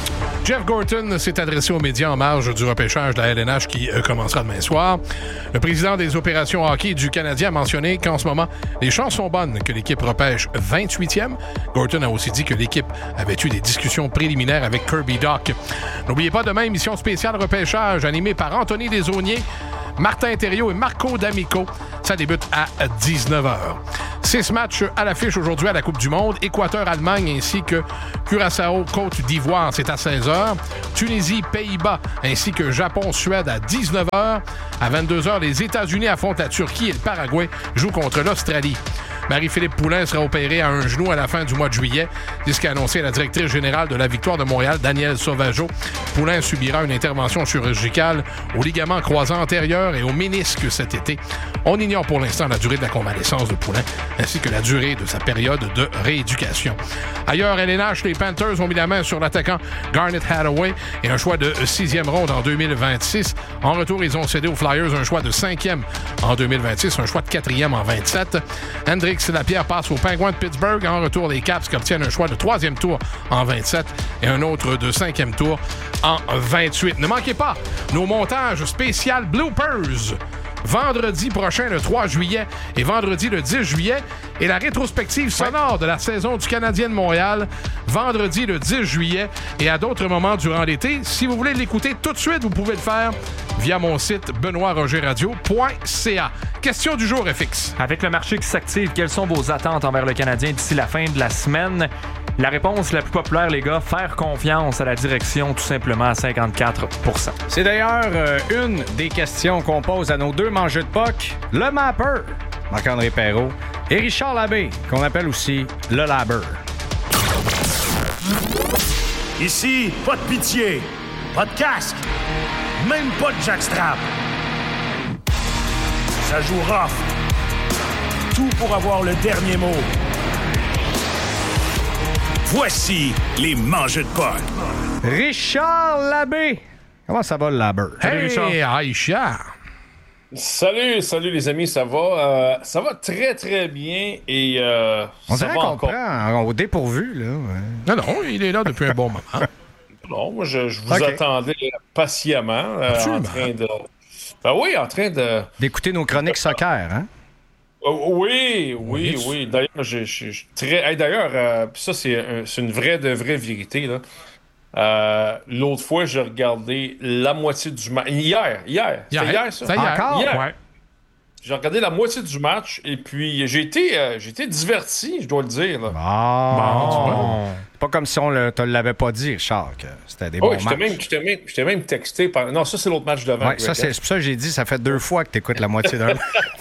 Jeff Gorton s'est adressé aux médias en marge du repêchage de la LNH qui commencera demain soir. Le président des opérations hockey du Canadien a mentionné qu'en ce moment, les chances sont bonnes que l'équipe repêche 28e. Gorton a aussi dit que l'équipe avait eu des discussions préliminaires avec Kirby Dach. N'oubliez pas demain, émission spéciale repêchage animée par Anthony Desaulniers, Martin Thériault et Marco D'Amico. Ça débute à 19h. 6 matchs à l'affiche aujourd'hui à la Coupe du Monde. Équateur-Allemagne ainsi que Curaçao-Côte d'Ivoire, c'est à 16h. Tunisie-Pays-Bas ainsi que Japon-Suède à 19h. À 22h, les États-Unis affrontent la Turquie et le Paraguay jouent contre l'Australie. Marie-Philippe Poulin sera opérée à un genou à la fin du mois de juillet. C'est ce qu'a annoncé la directrice générale de la Victoire de Montréal, Danielle Sauvageau. Poulin subira une intervention chirurgicale au ligament croisant antérieur et au ménisque cet été. On ignore pour l'instant la durée de la convalescence de Poulin ainsi que la durée de sa période de rééducation. Ailleurs, LNH, les Panthers ont mis la main sur l'attaquant Garnet Hathaway et un choix de 6e ronde en 2026. En retour, ils ont cédé aux Flyers un choix de 5e en 2026, un choix de 4e en 27. Hendrix Lapierre passe aux Penguins de Pittsburgh. En retour, les Caps qui obtiennent un choix de 3e tour en 27 et un autre de 5e tour en 28. Ne manquez pas nos montages spécial bloopers. Vendredi prochain, le 3 juillet, et vendredi, le 10 juillet, et la rétrospective sonore de la saison du Canadien de Montréal, vendredi, le 10 juillet, et à d'autres moments durant l'été. Si vous voulez l'écouter tout de suite, vous pouvez le faire via mon site benoîtrogerradio.ca. Question du jour, FX. Avec le marché qui s'active, quelles sont vos attentes envers le Canadien d'ici la fin de la semaine? La réponse la plus populaire, les gars, faire confiance à la direction, tout simplement, à 54%. C'est d'ailleurs une des questions qu'on pose à nos deux mangeux de puck, le Mapper, Marc-André Perrault, et Richard Labbé, qu'on appelle aussi le Labber. Ici, pas de pitié, pas de casque, même pas de jackstrap. Ça joue rough. Tout pour avoir le dernier mot. Voici les mangeux de puck. Richard Labbé. Comment ça va, le Labber? Hey, Richard! Salut les amis, ça va très très bien et on ça dirait va qu'on encore. prend au dépourvu, là. Ouais. Non, il est là depuis un bon moment. Non, moi je vous attendais patiemment en train de... Ben oui, en train de... D'écouter nos chroniques soccer, hein? Oui. D'ailleurs, je suis très... Hey, d'ailleurs, ça c'est une vraie vérité, là. L'autre fois, j'ai regardé la moitié du match. Hier. C'était hier, ça? Encore? Hier. Ouais. J'ai regardé la moitié du match et puis j'ai été diverti, je dois le dire. Là. Bon. C'est pas comme si on te l'avait pas dit, Richard, que c'était des bons matchs. J'étais même texté par... Non, ça, c'est l'autre match devant. Ouais, ça, c'est pour ça que j'ai dit, ça fait 2 fois que t'écoutes la moitié d'un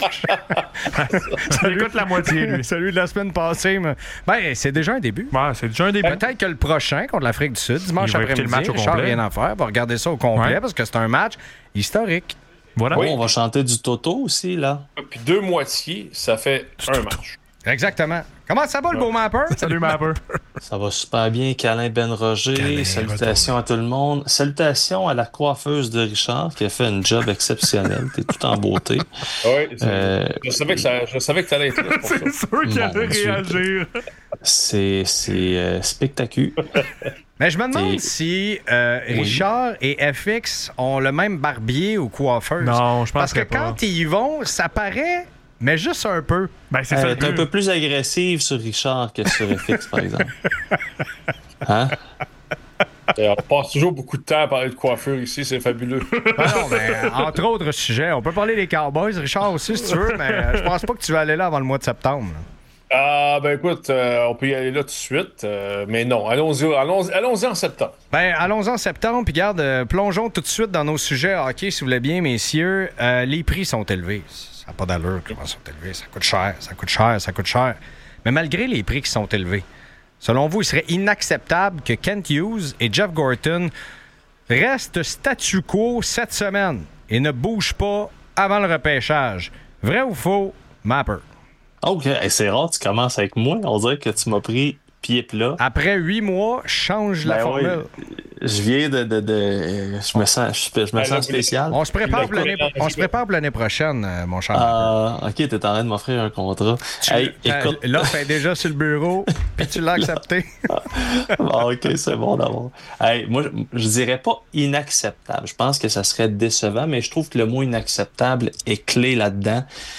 Ça écoute la moitié, lui. Celui de la semaine passée. Mais... Ben, c'est déjà un début. Ouais, c'est déjà un début. Peut-être que le prochain, contre l'Afrique du Sud, dimanche Il va écouter après-midi, le match au Richard complet. rien à faire pour regarder ça au complet, Ouais. parce que c'est un match historique. Voilà. Oui, on va chanter du Toto aussi, là. Puis 2 moitiés, ça fait un match. Exactement. Comment ça va, le beau Mapper? Salut, Mapper. Ça va super bien, Câlin Ben Roger. Salutations à tout le monde. Salutations à la coiffeuse de Richard qui a fait un job exceptionnel. T'es tout en beauté. Oui, je savais que ça allait être là pour ça. C'est sûr qu'il allait réagir. C'est spectaculaire. Mais je me demande si Richard et FX ont le même barbier ou coiffeuse. Non, je pense Parce que pas. quand ils y vont, ça paraît, mais juste un peu. Ben, c'est ça. T'es un peu plus agressive sur Richard que sur FX, par exemple. Hein? On passe toujours beaucoup de temps à parler de coiffure ici, c'est fabuleux. Non, mais entre autres sujets, on peut parler des Cowboys, Richard aussi, si tu veux, mais je pense pas que tu vas aller là avant le mois de septembre. Ah, ben écoute, on peut y aller là tout de suite, mais non, allons-y en septembre. Ben, allons en septembre, puis garde, plongeons tout de suite dans nos sujets hockey, si vous voulez bien, messieurs. Les prix sont élevés. Ça n'a pas d'allure comment ils sont élevés. Ça coûte cher. Mais malgré les prix qui sont élevés, selon vous, il serait inacceptable que Kent Hughes et Jeff Gorton restent statu quo cette semaine et ne bougent pas avant le repêchage. Vrai ou faux, Mapper? OK, hey, c'est rare, tu commences avec moi. On dirait que tu m'as pris pied plat. Après 8 mois, change la formule. Ouais, je viens je me sens spécial. On se prépare pour l'année prochaine, mon cher. OK, t'es en train de m'offrir un contrat. Écoute... L'offre est déjà sur le bureau, puis tu l'as accepté. OK, c'est bon d'abord. Moi, je dirais pas inacceptable. Je pense que ça serait décevant, mais je trouve que le mot inacceptable est clé là-dedans.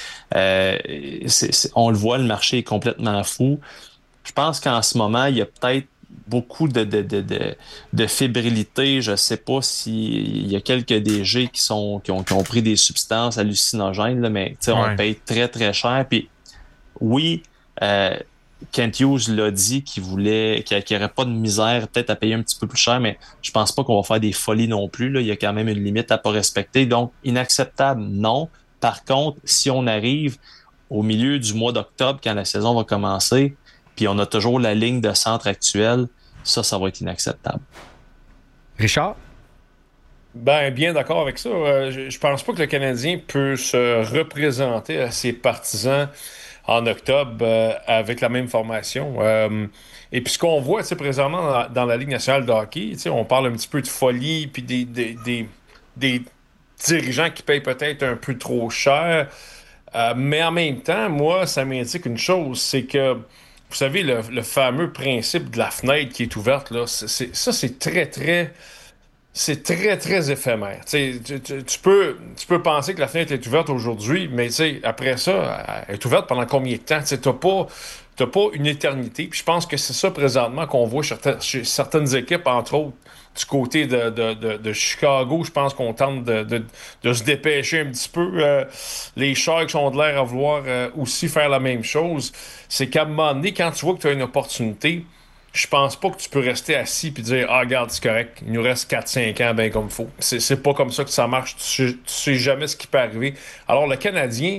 On le voit, le marché est complètement fou. Je pense qu'en ce moment, il y a peut-être beaucoup de fébrilité. Je ne sais pas s'il y a quelques DG qui ont pris des substances hallucinogènes, là, mais on paye très, très cher. Puis oui, Kent Hughes l'a dit qu'il n'y aurait pas de misère peut-être à payer un petit peu plus cher, mais je pense pas qu'on va faire des folies non plus. Là. Il y a quand même une limite à pas respecter. Donc, inacceptable, non. Par contre, si on arrive au milieu du mois d'octobre, quand la saison va commencer, puis on a toujours la ligne de centre actuelle, ça va être inacceptable. Richard? Ben, bien d'accord avec ça. Je pense pas que le Canadien peut se représenter à ses partisans en octobre avec la même formation. Et puis ce qu'on voit présentement dans la Ligue nationale de hockey, on parle un petit peu de folie, puis des dirigeants qui payent peut-être un peu trop cher. Mais en même temps, moi, ça m'indique une chose, c'est que, vous savez, le fameux principe de la fenêtre qui est ouverte, là, c'est très, très... C'est très, très éphémère. Tu peux penser que la fenêtre est ouverte aujourd'hui, mais après ça, elle est ouverte pendant combien de temps? T'as pas une éternité. Puis je pense que c'est ça présentement qu'on voit chez certaines équipes, entre autres, du côté de Chicago. Je pense qu'on tente de se dépêcher un petit peu. Les Sharks ont de l'air à vouloir aussi faire la même chose. C'est qu'à un moment donné, quand tu vois que tu as une opportunité, je pense pas que tu peux rester assis et dire « Ah, regarde, c'est correct, il nous reste 4-5 ans bien comme il faut. » C'est pas comme ça que ça marche. Tu sais jamais ce qui peut arriver. Alors, le Canadien,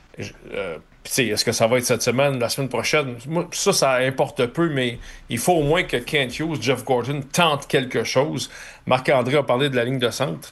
est-ce que ça va être cette semaine, la semaine prochaine? Moi, ça importe peu, mais il faut au moins que Kent Hughes, Jeff Gorton tentent quelque chose. Marc-André a parlé de la ligne de centre.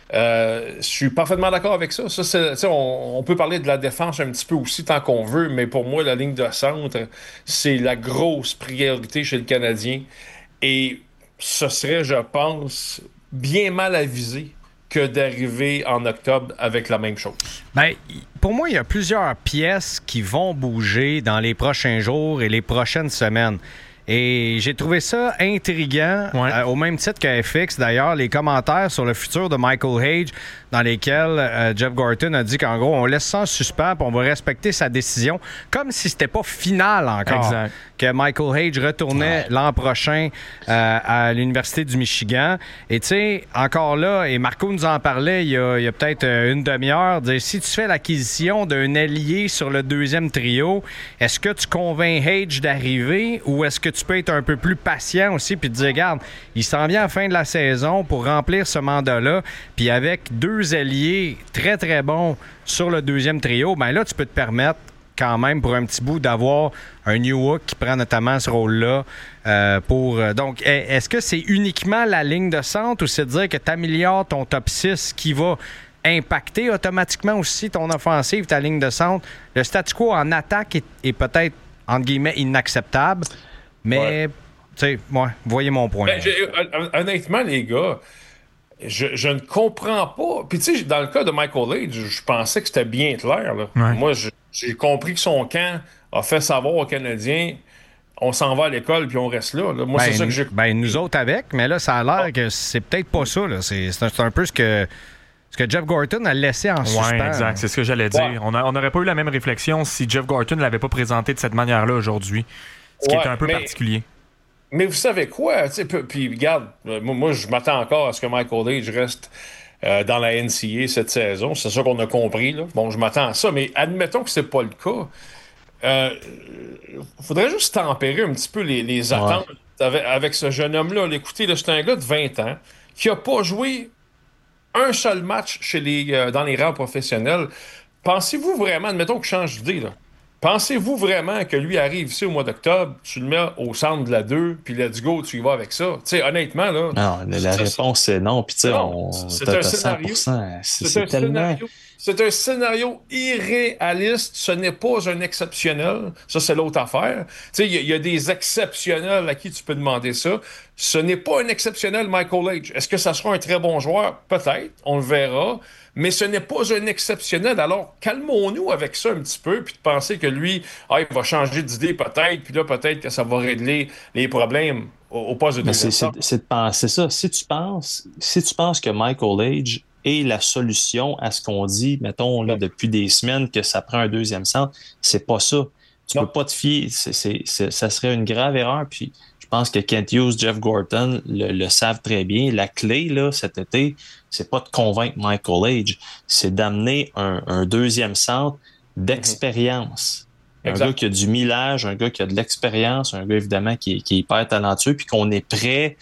Je suis parfaitement d'accord avec ça. On peut parler de la défense un petit peu aussi tant qu'on veut, mais pour moi, la ligne de centre, c'est la grosse priorité chez le Canadien. Et ce serait, je pense, bien mal avisé que d'arriver en octobre avec la même chose. Ben, pour moi, il y a plusieurs pièces qui vont bouger dans les prochains jours et les prochaines semaines. Et j'ai trouvé ça intriguant, au même titre que FX. D'ailleurs, les commentaires sur le futur de Michael Hage, dans lesquels Jeff Gorton a dit qu'en gros, on laisse ça en suspens et on va respecter sa décision, comme si c'était pas final encore. Exact. Que Michael Hage retournait l'an prochain à l'Université du Michigan. Et tu sais, encore là, et Marco nous en parlait il y a peut-être une demi-heure, si tu fais l'acquisition d'un allié sur le deuxième trio, est-ce que tu convaincs Hage d'arriver ou est-ce que tu peux être un peu plus patient aussi puis te dire, regarde, il s'en vient à la fin de la saison pour remplir ce mandat-là, puis avec deux alliés très, très bons sur le deuxième trio, ben là, tu peux te permettre quand même pour un petit bout d'avoir un Newhook qui prend notamment ce rôle-là donc, est-ce que c'est uniquement la ligne de centre ou c'est de dire que tu améliores ton top 6 qui va impacter automatiquement aussi ton offensive, ta ligne de centre? Le statu quo en attaque est peut-être, entre guillemets, inacceptable, mais, tu sais, voyez mon point. Honnêtement, les gars, je ne comprends pas. Puis, tu sais, dans le cas de Michael Hage, je pensais que c'était bien clair. Là. Ouais. Moi, j'ai compris que son camp a fait savoir aux Canadiens, on s'en va à l'école puis on reste là. Moi, c'est ça que j'ai... Ben, nous autres avec, mais là, ça a l'air que c'est peut-être pas ça. Là. C'est un peu ce que Jeff Gorton a laissé en suspens. Oui, exact. C'est ce que j'allais dire. On n'aurait pas eu la même réflexion si Jeff Gorton ne l'avait pas présenté de cette manière-là aujourd'hui. Ce qui est un peu particulier. Mais vous savez quoi? Puis regarde, moi, je m'attends encore à ce que Michael Hage reste dans la NCAA cette saison. C'est ça qu'on a compris. Là. Bon, je m'attends à ça, mais admettons que c'est pas le cas. Faudrait juste tempérer un petit peu les attentes avec ce jeune homme-là. Écoutez, c'est un gars de 20 ans qui n'a pas joué un seul match dans les rangs professionnels. Pensez-vous vraiment, admettons que je change d'idée, là. Pensez-vous vraiment que lui arrive ici au mois d'octobre, tu le mets au centre de la 2, puis let's go, tu y vas avec ça? Tu sais, honnêtement, là... Non, la réponse, c'est non. Puis, tu sais, c'est un scénario. C'est tellement... C'est un scénario irréaliste. Ce n'est pas un exceptionnel. Ça, c'est l'autre affaire. Tu sais, il y a des exceptionnels à qui tu peux demander ça. Ce n'est pas un exceptionnel Michael H. Est-ce que ça sera un très bon joueur? Peut-être. On le verra. Mais ce n'est pas un exceptionnel. Alors, calmons-nous avec ça un petit peu, puis de penser que lui, il va changer d'idée peut-être, puis là, peut-être que ça va régler les problèmes au poste de deuxième centre. C'est de penser ça. Si tu penses que Michael H est la solution à ce qu'on dit, mettons, là, depuis des semaines, que ça prend un deuxième centre, c'est pas ça. Tu peux pas te fier. Ça serait une grave erreur, puis je pense que Kent Hughes, Jeff Gorton le savent très bien. La clé, là, cet été, c'est pas de convaincre Michael H, c'est d'amener un deuxième centre d'expérience. Un gars qui a du millage, un gars qui a de l'expérience, un gars, évidemment, qui est hyper talentueux, puis qu'on est prêt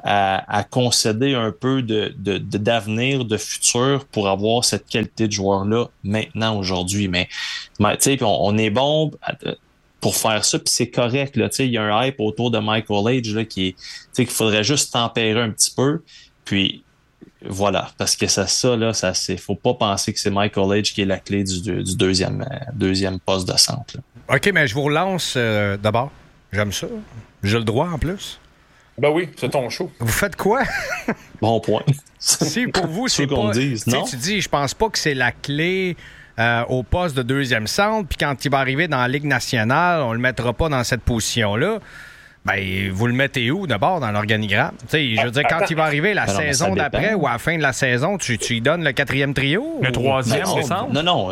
à concéder un peu d'avenir, de futur pour avoir cette qualité de joueur-là maintenant, aujourd'hui. Mais tu sais, on est bon pour faire ça, puis c'est correct, là. Tu sais, il y a un hype autour de Michael H, là, tu sais, qu'il faudrait juste tempérer un petit peu, puis voilà, parce que faut pas penser que c'est Michael H qui est la clé du deuxième poste de centre, là. OK, mais je vous relance d'abord. J'aime ça. J'ai le droit, en plus. Ben oui, c'est ton show. Vous faites quoi? Bon point. Si pour vous, c'est qu'on pas... dise, non? Tu dis, je pense pas que c'est la clé au poste de deuxième centre, puis quand il va arriver dans la Ligue nationale, on le mettra pas dans cette position-là. Ben, vous le mettez où, d'abord, dans l'organigramme? Tu sais, je veux dire, quand il va arriver la saison d'après ou à la fin de la saison, tu lui donnes le 4e trio? Le 3e, c'est ça? Non.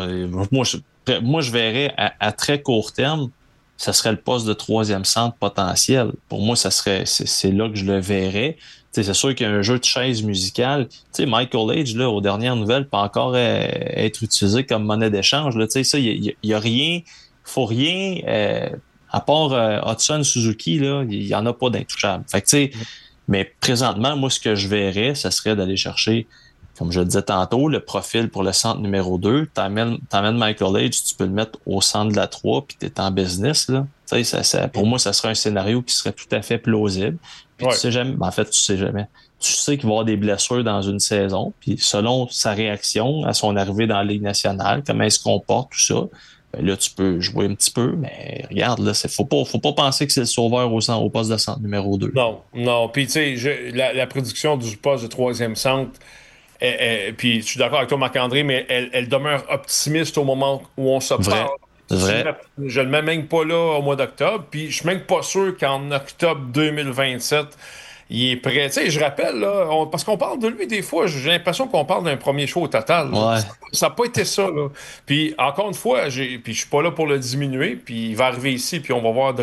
Moi, je verrais à très court terme, ça serait le poste de 3e centre potentiel. Pour moi, c'est là que je le verrais. T'sais, c'est sûr qu'il y a un jeu de chaise musicale. T'sais, Michael H, là, aux dernières nouvelles, peut encore être utilisé comme monnaie d'échange. Là. Ça, il y a rien, il faut rien, à part Hudson Suzuki, là, il n'y en a pas d'intouchable. Fait que, tu sais, mais présentement, moi, ce que je verrais, ça serait d'aller chercher, comme je le disais tantôt, le profil pour le centre numéro 2. T'amènes Michael H, tu peux le mettre au centre de la 3, puis t'es en business, là. Tu sais, pour moi, ça serait un scénario qui serait tout à fait plausible. Puis tu sais jamais, en fait, tu sais jamais. Tu sais qu'il va y avoir des blessures dans une saison, puis selon sa réaction à son arrivée dans la Ligue nationale, comment il se comporte, tout ça, ben là, tu peux jouer un petit peu, mais regarde, là, faut pas penser que c'est le sauveur au poste de centre numéro 2. Non. Puis, tu sais, la prédiction du poste de 3e centre, puis je suis d'accord avec toi, Marc-André, mais elle demeure optimiste au moment où on se parle. Vrai. Je ne me mène pas là au mois d'octobre, puis je suis même pas sûr qu'en octobre 2027, il est prêt. Tu sais, je rappelle, là, parce qu'on parle de lui des fois, j'ai l'impression qu'on parle d'un premier choix au total. Ouais. Ça n'a pas été ça, là. Puis, encore une fois, puis je suis pas là pour le diminuer, puis il va arriver ici, puis on va voir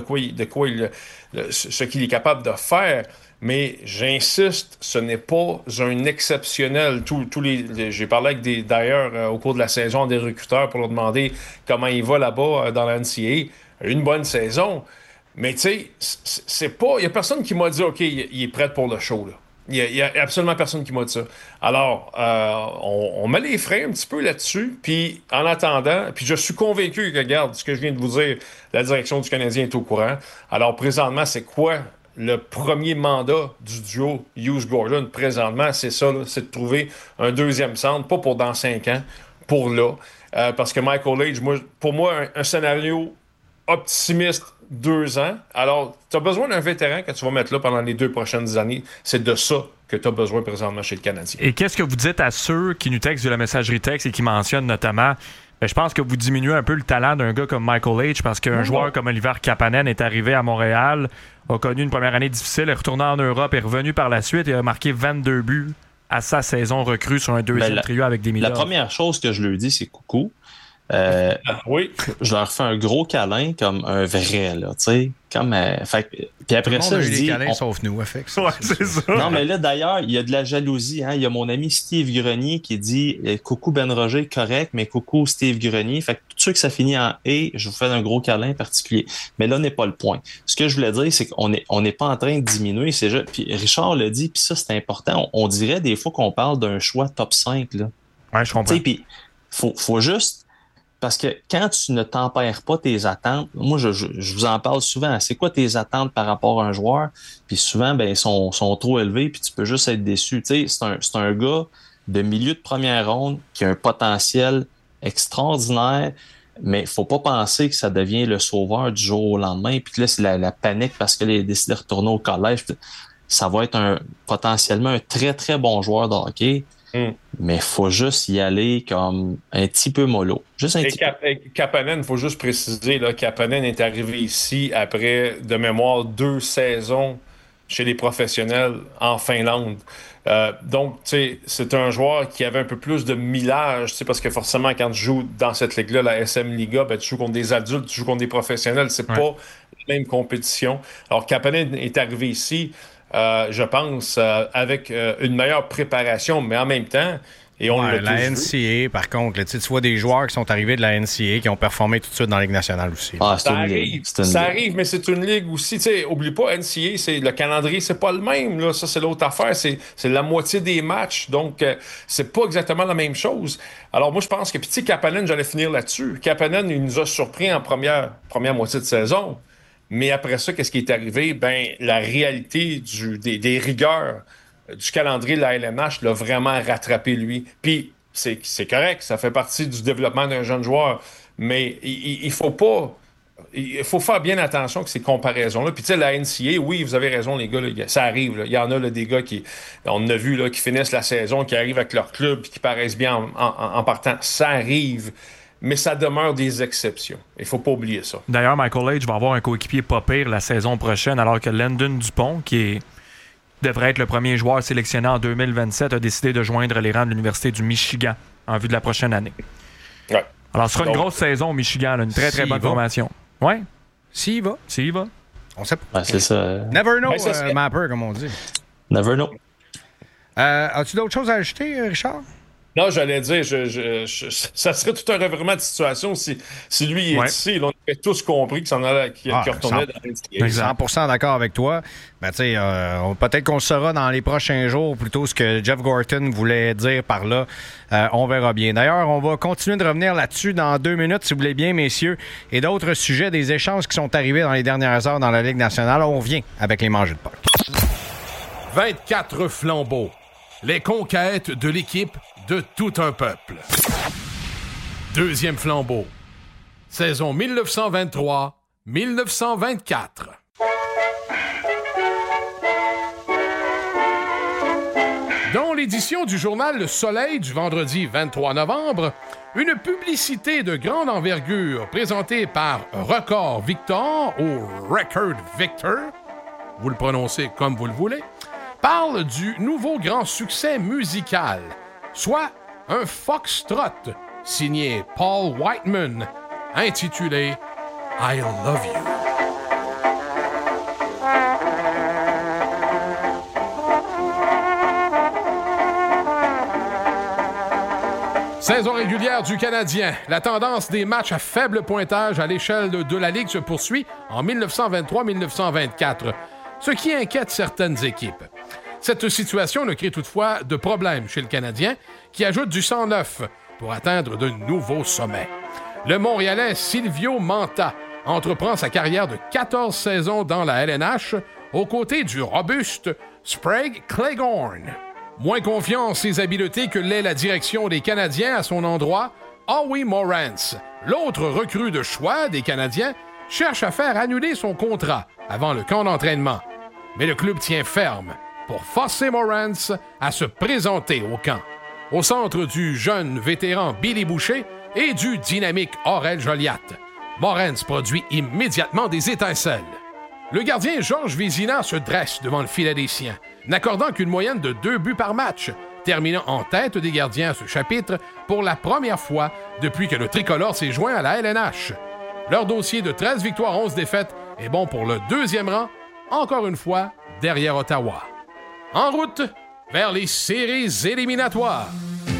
ce qu'il est capable de faire. Mais j'insiste, ce n'est pas un exceptionnel. J'ai parlé d'ailleurs au cours de la saison des recruteurs pour leur demander comment il va là-bas dans la NCAA. Une bonne saison. Mais tu sais, c'est pas. Il n'y a personne qui m'a dit OK, il est prêt pour le show, là. Il y a absolument personne qui m'a dit ça. Alors, on met les freins un petit peu là-dessus, puis en attendant, puis je suis convaincu que, regarde, ce que je viens de vous dire, la direction du Canadien est au courant. Alors, présentement, c'est quoi le premier mandat du duo Hughes-Gordon? Présentement, c'est ça, là, c'est de trouver un deuxième centre, pas pour dans 5 ans, pour là. Parce que Michael H, pour moi, un scénario optimiste, 2 ans. Alors, tu as besoin d'un vétéran que tu vas mettre là pendant les 2 prochaines années. C'est de ça que tu as besoin présentement chez le Canadien. Et qu'est-ce que vous dites à ceux qui nous textent de la messagerie texte et qui mentionnent notamment, je pense que vous diminuez un peu le talent d'un gars comme Michael H parce qu'un joueur comme Oliver Kapanen est arrivé à Montréal, a connu une première année difficile, est retourné en Europe, est revenu par la suite et a marqué 22 buts à sa saison recrue sur un deuxième trio avec des milliards. La première chose que je lui dis, c'est coucou. Oui. Je leur fais un gros câlin comme un vrai, là, tu sais. Puis après ça, je dis... les câlins sauf nous, affecte. Ouais, c'est ça. Non, mais là, d'ailleurs, il y a de la jalousie. Hein? Il y a mon ami Steve Grenier qui dit « Coucou Ben Roger, correct, mais coucou Steve Grenier. » Fait que tout ceux que ça finit en « et », je vous fais un gros câlin particulier. Mais là n'est pas le point. Ce que je voulais dire, c'est qu'on n'est pas en train de diminuer. Puis Richard l'a dit, puis ça, c'est important. On dirait des fois qu'on parle d'un choix top 5, là. Ouais, je comprends. Puis faut juste... Parce que quand tu ne tempères pas tes attentes, moi, je vous en parle souvent. C'est quoi tes attentes par rapport à un joueur? Puis souvent, ben, ils sont trop élevés, puis tu peux juste être déçu. Tu sais, c'est un gars de milieu de première ronde qui a un potentiel extraordinaire, mais il faut pas penser que ça devient le sauveur du jour au lendemain. Puis là, c'est la panique parce qu'il a décidé de retourner au collège. Ça va être potentiellement un très, très bon joueur de hockey. Mais il faut juste y aller comme un petit peu mollo. Juste un petit peu. Kapanen, il faut juste préciser, là, Kapanen est arrivé ici après, de mémoire, 2 saisons chez les professionnels en Finlande. Donc, tu sais, c'est un joueur qui avait un peu plus de millage, tu sais, parce que forcément, quand tu joues dans cette ligue-là, la SM Liga, ben, tu joues contre des adultes, tu joues contre des professionnels, c'est pas la même compétition. Alors, Kapanen est arrivé ici, je pense, avec une meilleure préparation, mais en même temps, et on l'a la NCAA, par contre, là, tu vois des joueurs qui sont arrivés de la NCAA qui ont performé tout de suite dans la Ligue nationale aussi. Ça arrive, mais c'est une ligue aussi. Oublie pas, NCAA, le calendrier, c'est pas le même. Là. Ça, c'est l'autre affaire. C'est la moitié des matchs. Donc, c'est pas exactement la même chose. Alors, moi, je pense que, puis Kapanen, j'allais finir là-dessus. Kapanen, il nous a surpris en première moitié de saison. Mais après ça, qu'est-ce qui est arrivé? Ben, la réalité des rigueurs du calendrier de la LNH l'a vraiment rattrapé, lui. Puis, c'est correct, ça fait partie du développement d'un jeune joueur, mais il faut pas... Il faut faire bien attention que ces comparaisons-là. Puis, tu sais, la NCAA, oui, vous avez raison, les gars, là, ça arrive. Là. Il y en a là, des gars qui, on a vu, là, qui finissent la saison, qui arrivent avec leur club, qui paraissent bien en partant. Ça arrive. Mais ça demeure des exceptions. Il faut pas oublier ça. D'ailleurs, Michael Age va avoir un coéquipier pas pire la saison prochaine, alors que Landon Dupont, qui devrait être le premier joueur sélectionné en 2027, a décidé de joindre les rangs de l'Université du Michigan en vue de la prochaine année. Ouais. Alors, ce sera une grosse saison au Michigan, là, une très, très bonne formation. Ouais. S'il va. On sait pas. C'est ça. Never know, Mapper, comme on dit. Never know. As-tu d'autres choses à ajouter, Richard? Non, j'allais dire, ça serait tout un revirement de situation si lui est ici. Là, on avait tous compris qu'il retournait dans l'NCAA. 100% d'accord avec toi. Ben, peut-être qu'on le saura dans les prochains jours, plutôt ce que Jeff Gorton voulait dire par là. On verra bien. D'ailleurs, on va continuer de revenir là-dessus dans 2 minutes, si vous voulez bien, messieurs. Et d'autres sujets, des échanges qui sont arrivés dans les dernières heures dans la Ligue nationale. On vient avec les mangeux de puck. 24 flambeaux. Les conquêtes de l'équipe de tout un peuple. 2e flambeau. Saison 1923-1924. Dans l'édition du journal Le Soleil du vendredi 23 novembre, une publicité de grande envergure présentée par Record Victor ou Record Victor, vous le prononcez comme vous le voulez, parle du nouveau grand succès musical, soit un foxtrot signé Paul Whiteman, intitulé I Love You. Saison régulière du Canadien. La tendance des matchs à faible pointage à l'échelle de la Ligue se poursuit en 1923-1924, ce qui inquiète certaines équipes. Cette situation ne crée toutefois de problème chez le Canadien, qui ajoute du sang neuf pour atteindre de nouveaux sommets. Le Montréalais Silvio Manta entreprend sa carrière de 14 saisons dans la LNH aux côtés du robuste Sprague Cleghorn. Moins confiant en ses habiletés que l'est la direction des Canadiens à son endroit, Howie Morantz, l'autre recrue de choix des Canadiens, cherche à faire annuler son contrat avant le camp d'entraînement. Mais le club tient ferme pour forcer Morantz à se présenter au camp, au centre du jeune vétéran Billy Boucher et du dynamique Aurel Joliat. Morantz produit immédiatement des étincelles. Le gardien Georges Vézina se dresse devant le filet des siens, n'accordant qu'une moyenne de 2 buts par match, terminant en tête des gardiens à ce chapitre pour la première fois depuis que le tricolore s'est joint à la LNH. Leur dossier de 13 victoires, 11 défaites est bon pour le 2e rang, encore une fois derrière Ottawa. En route vers les séries éliminatoires.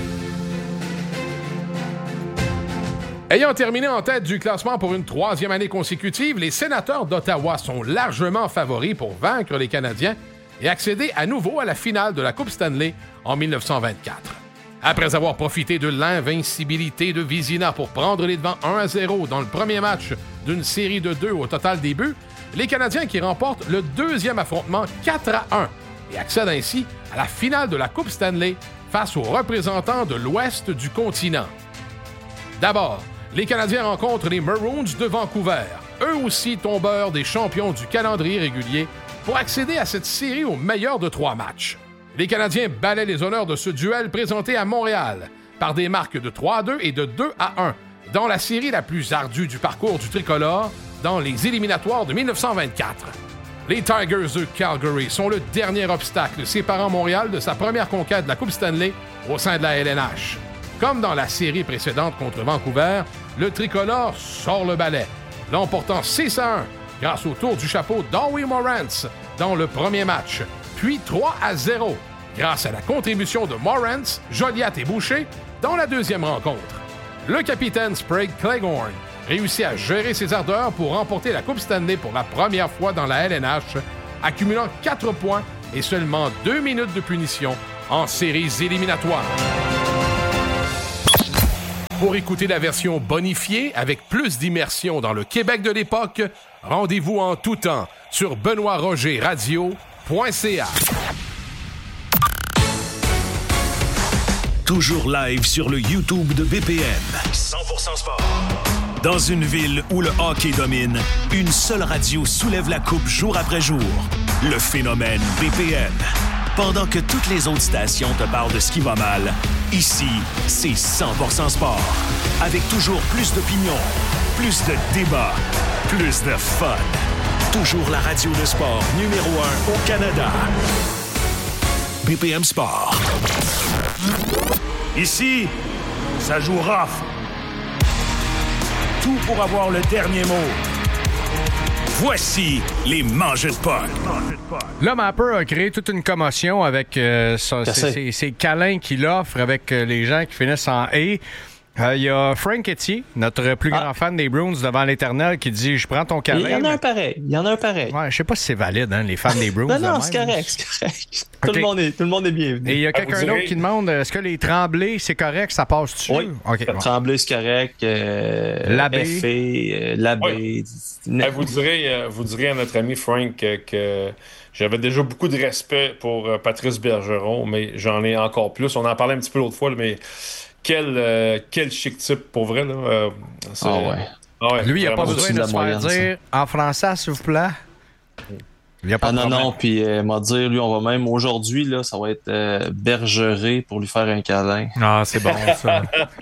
Ayant terminé en tête du classement pour une 3e année consécutive, les Sénateurs d'Ottawa sont largement favoris pour vaincre les Canadiens et accéder à nouveau à la finale de la Coupe Stanley en 1924. Après avoir profité de l'invincibilité de Vizina pour prendre les devants 1-0 dans le premier match d'une série de 2 au total des buts, les Canadiens qui remportent le deuxième affrontement 4-1 et accèdent ainsi à la finale de la Coupe Stanley face aux représentants de l'ouest du continent. D'abord, les Canadiens rencontrent les Maroons de Vancouver, eux aussi tombeurs des champions du calendrier régulier, pour accéder à cette série au meilleur de 3 matchs. Les Canadiens balaient les honneurs de ce duel présenté à Montréal par des marques de 3-2 et de 2-1 dans la série la plus ardue du parcours du tricolore dans les éliminatoires de 1924. Les Tigers de Calgary sont le dernier obstacle séparant Montréal de sa première conquête de la Coupe Stanley au sein de la LNH. Comme dans la série précédente contre Vancouver, le tricolore sort le balai, l'emportant 6-1 grâce au tour du chapeau d'Howie Morantz dans le premier match, puis 3-0 grâce à la contribution de Morantz, Joliat et Boucher dans la deuxième rencontre. Le capitaine Sprague Cleghorn réussit à gérer ses ardeurs pour remporter la Coupe Stanley pour la première fois dans la LNH, accumulant 4 points et seulement 2 minutes de punition en séries éliminatoires. Pour écouter la version bonifiée avec plus d'immersion dans le Québec de l'époque, rendez-vous en tout temps sur benoîtrogerradio.ca. Toujours live sur le YouTube de BPM. 100% sport. Dans une ville où le hockey domine, une seule radio soulève la coupe jour après jour. Le phénomène BPM. Pendant que toutes les autres stations te parlent de ce qui va mal, ici, c'est 100% sport. Avec toujours plus d'opinions, plus de débats, plus de fun. Toujours la radio de sport numéro 1 au Canada. BPM Sport. Ici, ça joue rough. Tout pour avoir le dernier mot. Voici les mangeurs de puck. Là, Mapper a créé toute une commotion avec ses câlins qu'il offre avec les gens qui finissent en « et ». Il y a Frank Etier, notre plus grand fan des Bruins devant l'Éternel, qui dit « Je prends ton câlin ». Il y en a un pareil. Ouais, je sais pas si c'est valide, hein, les fans des Bruins. non, c'est correct. Okay. Tout le monde est bienvenu. Et il y a quelqu'un d'autre qui demande est-ce que les Tremblés, c'est correct, ça passe dessus? Oui, okay, Tremblés, c'est correct. L'abbé. L'abbé. Vous direz à notre ami Frank que j'avais déjà beaucoup de respect pour Patrice Bergeron, mais j'en ai encore plus. On en parlait un petit peu l'autre fois, mais quel chic type pour vrai. Là. Ouais. Lui, il n'a pas besoin de se faire dire en français, s'il vous plaît. Il y a pas de problème. Puis m'a dit, lui, on va même aujourd'hui, là, ça va être Bergeret pour lui faire un câlin. Ah, c'est bon, ça.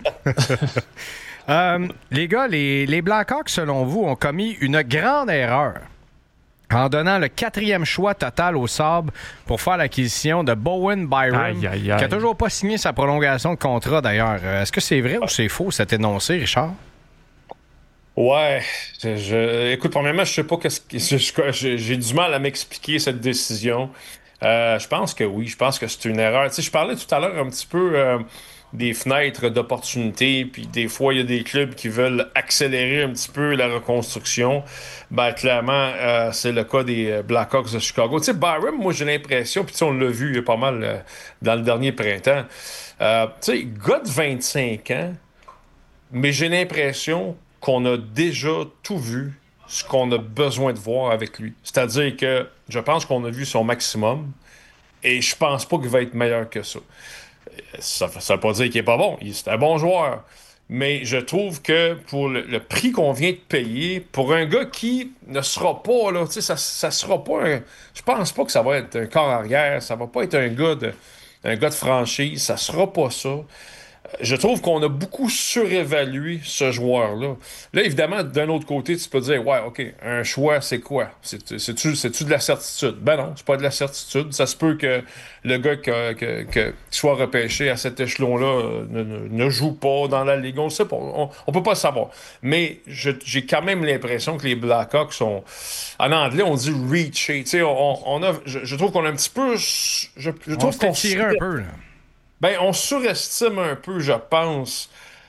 Les gars, les Blackhawks, selon vous, ont commis une grande erreur en donnant le 4e choix total au Sabres pour faire l'acquisition de Bowen Byram, qui n'a toujours pas signé sa prolongation de contrat, d'ailleurs. Est-ce que c'est vrai ou c'est faux, cet énoncé, Richard? Ouais. Écoute, premièrement, je sais pas j'ai du mal à m'expliquer cette décision. Je pense que oui, je pense que c'est une erreur. Tu sais, je parlais tout à l'heure un petit peu des fenêtres d'opportunité, puis des fois, il y a des clubs qui veulent accélérer un petit peu la reconstruction. Ben, clairement, c'est le cas des Blackhawks de Chicago. Tu sais, Byram, moi, j'ai l'impression, puis on l'a vu pas mal dans le dernier printemps. Tu sais, gars de 25 ans, mais j'ai l'impression qu'on a déjà tout vu, ce qu'on a besoin de voir avec lui. C'est-à-dire que je pense qu'on a vu son maximum, et je pense pas qu'il va être meilleur que ça. Ça veut pas dire qu'il est pas bon. C'est un bon joueur. Mais je trouve que pour le prix qu'on vient de payer, pour un gars qui ne sera pas, là, tu sais, ça sera pas un... Je pense pas que ça va être un corps arrière, ça va pas être un gars de franchise, ça sera pas ça. Je trouve qu'on a beaucoup surévalué ce joueur-là. Là, évidemment, d'un autre côté, tu peux dire, ouais, OK, un choix, c'est quoi? C'est-tu de la certitude? Ben non, c'est pas de la certitude. Ça se peut que le gars qui soit repêché à cet échelon-là ne joue pas dans la Ligue. On le sait pas. On peut pas le savoir. Mais j'ai quand même l'impression que les Blackhawks sont... En anglais, on dit « reaché ». Tu sais, je trouve qu'on a un petit peu... Je trouve qu'on tiré un peu, là. Ben, on surestime un peu, je pense,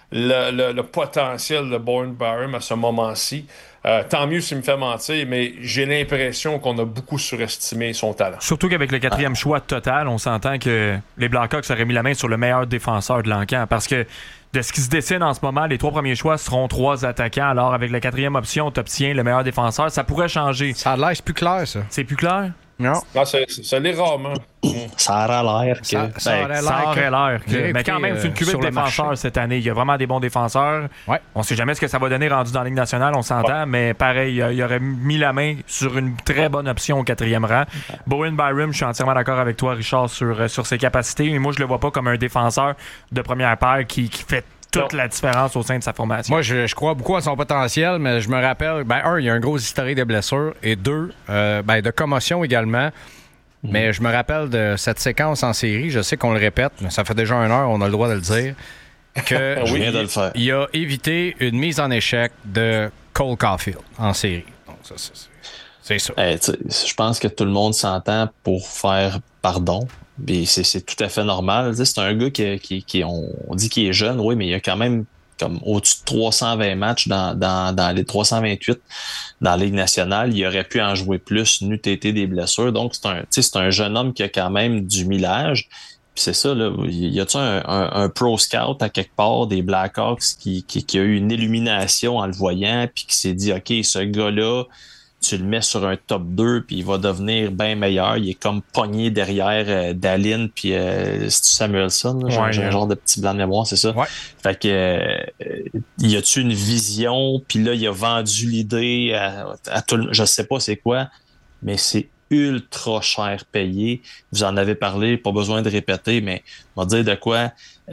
le potentiel de Bowen Byram à ce moment-ci. Tant mieux s'il me fait mentir, mais j'ai l'impression qu'on a beaucoup surestimé son talent. Surtout qu'avec le 4e choix total, on s'entend que les Blackhawks auraient mis la main sur le meilleur défenseur de l'encan. Parce que de ce qui se dessine en ce moment, les 3 premiers choix seront 3 attaquants. Alors avec la 4e option, tu obtiens le meilleur défenseur. Ça pourrait changer. Ça a l'air, c'est plus clair, ça. C'est plus clair? Non. Non, ça l'est rarement. Ça aurait l'air que... Ça aurait l'air que... Mais quand même, c'est une cuvée de défenseurs cette année. Il y a vraiment des bons défenseurs. Ouais. On sait jamais ce que ça va donner rendu dans la Ligue nationale, on s'entend, mais pareil, il aurait mis la main sur une très bonne option au 4e rang. Bowen Byram, je suis entièrement d'accord avec toi, Richard, sur ses capacités. Mais moi, je le vois pas comme un défenseur de première paire qui fait toute la différence au sein de sa formation. Moi, je crois beaucoup à son potentiel, mais je me rappelle, il y a un gros historique de blessures, et 2, de commotion également. Mais je me rappelle de cette séquence en série, je sais qu'on le répète, mais ça fait déjà 1 heure, on a le droit de le dire, que je viens de le faire. Il a évité une mise en échec de Cole Caulfield en série. Donc, ça, c'est ça. Je pense que tout le monde s'entend pour faire pardon. Puis c'est tout à fait normal. C'est un gars qui on dit qu'il est jeune, oui, mais il a quand même comme au-dessus de 320 matchs dans les 328 dans la Ligue nationale. Il aurait pu en jouer plus, n'eût été des blessures. Donc, c'est un jeune homme qui a quand même du millage. Puis c'est ça, là. Y a-tu un pro scout à quelque part des Blackhawks qui a eu une illumination en le voyant, puis qui s'est dit, OK, ce gars-là, tu le mets sur un top 2 puis il va devenir bien meilleur. Il est comme pogné derrière Dahlin puis Samuelsson. J'ai un genre de petit blanc de mémoire, c'est ça? Ouais. Fait que y a-tu une vision? Puis là, il a vendu l'idée à tout le... Je sais pas c'est quoi, mais c'est ultra cher payé. Vous en avez parlé, pas besoin de répéter, mais on va dire de quoi.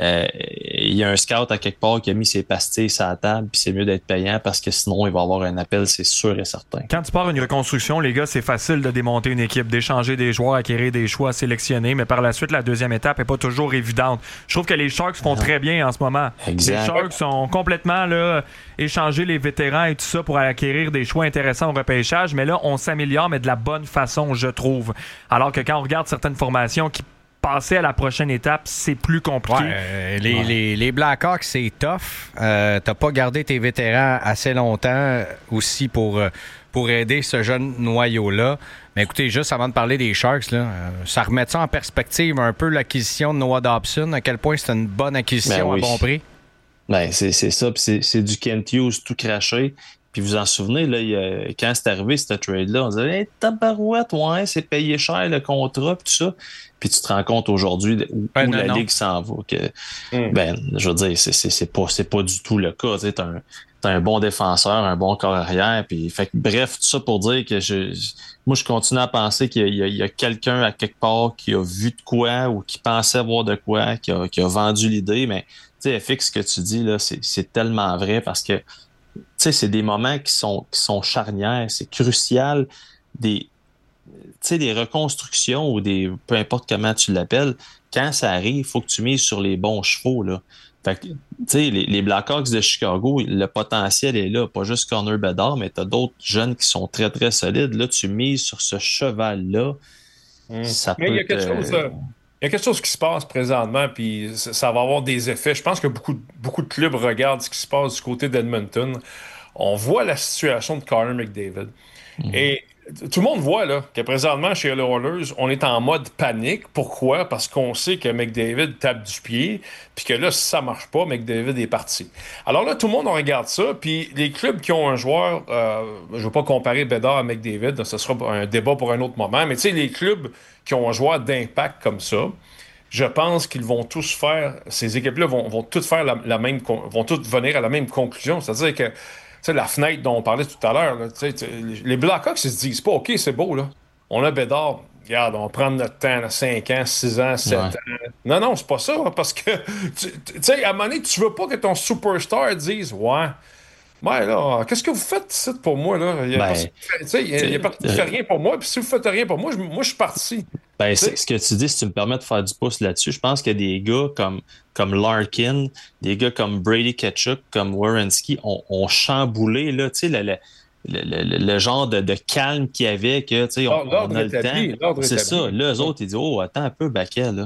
Il y a un scout à quelque part qui a mis ses pastilles sur la table, puis c'est mieux d'être payant parce que sinon il va avoir un appel, c'est sûr et certain. Quand tu pars une reconstruction, les gars, c'est facile de démonter une équipe, d'échanger des joueurs, acquérir des choix, sélectionner, mais par la suite, la deuxième étape n'est pas toujours évidente. Je trouve que les Sharks font très bien en ce moment. Exact. Les Sharks ont complètement échangé les vétérans et tout ça pour acquérir des choix intéressants au repêchage, mais là, on s'améliore, mais de la bonne façon, je trouve. Alors que quand on regarde certaines formations qui passer à la prochaine étape, c'est plus compliqué. Les Blackhawks, c'est tough. T'as pas gardé tes vétérans assez longtemps aussi pour aider ce jeune noyau-là. Mais écoutez, juste avant de parler des Sharks, là, ça remet ça en perspective un peu l'acquisition de Noah Dobson, à quel point c'est une bonne acquisition à bon prix? C'est ça, puis c'est du Kent Hughes tout craché. Puis vous en souvenez, là, quand c'est arrivé, ce trade-là, on disait hey, tabarouette, ouais, c'est payé cher le contrat, puis tout ça. Puis tu te rends compte aujourd'hui où la Ligue s'en va. Je veux dire, c'est pas du tout le cas. Tu sais, t'as un bon défenseur, un bon corps arrière. Puis, bref, tout ça pour dire que moi, je continue à penser qu'il y a quelqu'un à quelque part qui a vu de quoi ou qui pensait voir de quoi, qui a vendu l'idée. Mais tu sais, FX, ce que tu dis, là, c'est tellement vrai parce que tu sais, c'est des moments qui sont charnières, c'est crucial. Des reconstructions ou peu importe comment tu l'appelles, quand ça arrive, il faut que tu mises sur les bons chevaux, là. Fait que, tu sais, les Blackhawks de Chicago, le potentiel est là. Pas juste Connor Bedard, mais tu as d'autres jeunes qui sont très, très solides. Là, tu mises sur ce cheval-là. Ça peut il y a quelque chose qui se passe présentement, puis ça va avoir des effets. Je pense que beaucoup de clubs regardent ce qui se passe du côté d'Edmonton. On voit la situation de Connor McDavid. Et tout le monde voit là, que présentement, chez les Oilers, on est en mode panique. Pourquoi? Parce qu'on sait que McDavid tape du pied, puis que là, si ça marche pas, McDavid est parti. Alors là, tout le monde regarde ça, puis les clubs qui ont un joueur, je ne veux pas comparer Bedard à McDavid, ce sera un débat pour un autre moment, mais tu sais, les clubs qui ont un joueur d'impact comme ça, je pense qu'ils vont tous faire, ces équipes-là vont toutes faire vont toutes venir à la même conclusion. C'est-à-dire que la fenêtre dont on parlait tout à l'heure, là, les Blackhawks, ils se disent pas, OK, c'est beau, là. On a Bedard, regarde, on va prendre notre temps, là, 5 ans, 6 ans, 7 ans. Non, c'est pas ça, parce que, tu sais, à un moment donné, tu veux pas que ton superstar dise, ouais, là, qu'est-ce que vous faites ici pour moi, là? Il fait rien pour moi, puis si vous faites rien pour moi, je suis parti. C'est ce que tu dis, si tu me permets de faire du pouce là-dessus, je pense qu'il y a des gars comme Larkin, des gars comme Brady Tkachuk, comme Werenski ont chamboulé, là, tu sais, le genre de calme qu'il y avait, que, tu sais, on a le temps. C'est ça. Là, eux autres, ils disent, oh, attends un peu, Baquet, là.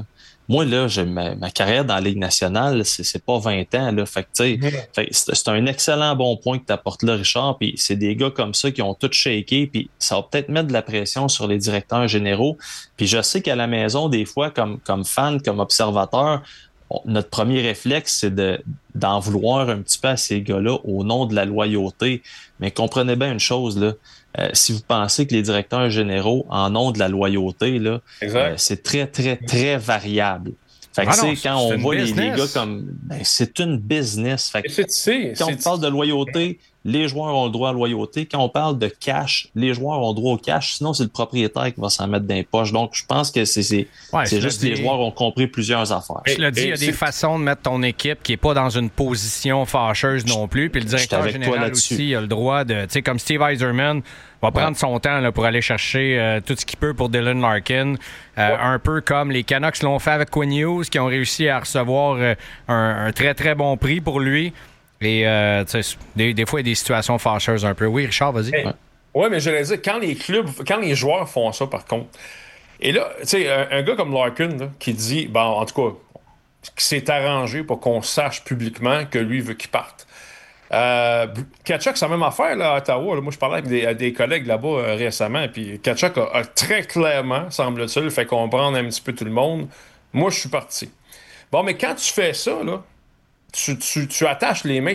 Moi, là, ma carrière dans la Ligue nationale, c'est pas 20 ans. Là. Fait que, c'est un excellent bon point que tu apportes là, Richard. Puis c'est des gars comme ça qui ont tout shaké. Puis ça va peut-être mettre de la pression sur les directeurs généraux. Puis je sais qu'à la maison, des fois, comme fan, comme observateur, notre premier réflexe, c'est d'en vouloir un petit peu à ces gars-là au nom de la loyauté. Mais comprenez bien une chose, là. Si vous pensez que les directeurs généraux en ont de la loyauté, là, c'est très, très, très variable. Fait que, quand on voit les gars comme... c'est une business. Fait que, quand on parle de loyauté, les joueurs ont le droit à la loyauté. Quand on parle de cash, les joueurs ont le droit au cash. Sinon, c'est le propriétaire qui va s'en mettre dans les poches. Donc, je pense que c'est juste que les joueurs ont compris plusieurs affaires. Je l'ai dit, il y a des façons de mettre ton équipe qui n'est pas dans une position fâcheuse non plus. Puis le directeur général aussi a le droit de... Tu sais, comme Steve Yzerman va prendre son temps là, pour aller chercher tout ce qu'il peut pour Dylan Larkin. Un peu comme les Canucks l'ont fait avec Quinn Hughes, qui ont réussi à recevoir un très, très bon prix pour lui. Et des fois, il y a des situations fâcheuses un peu. Oui, Richard, vas-y. Oui, mais je l'ai dit, quand les joueurs font ça, par contre, et là, tu sais, un gars comme Larkin, là, qui dit, bon, en tout cas, qui s'est arrangé pour qu'on sache publiquement que lui veut qu'il parte. Tkachuk, c'est la même affaire là, à Ottawa. Là. Moi, je parlais avec des collègues là-bas récemment, puis Tkachuk a très clairement, semble-t-il, fait comprendre un petit peu tout le monde. Moi, je suis parti. Bon, mais quand tu fais ça, là, tu attaches les mains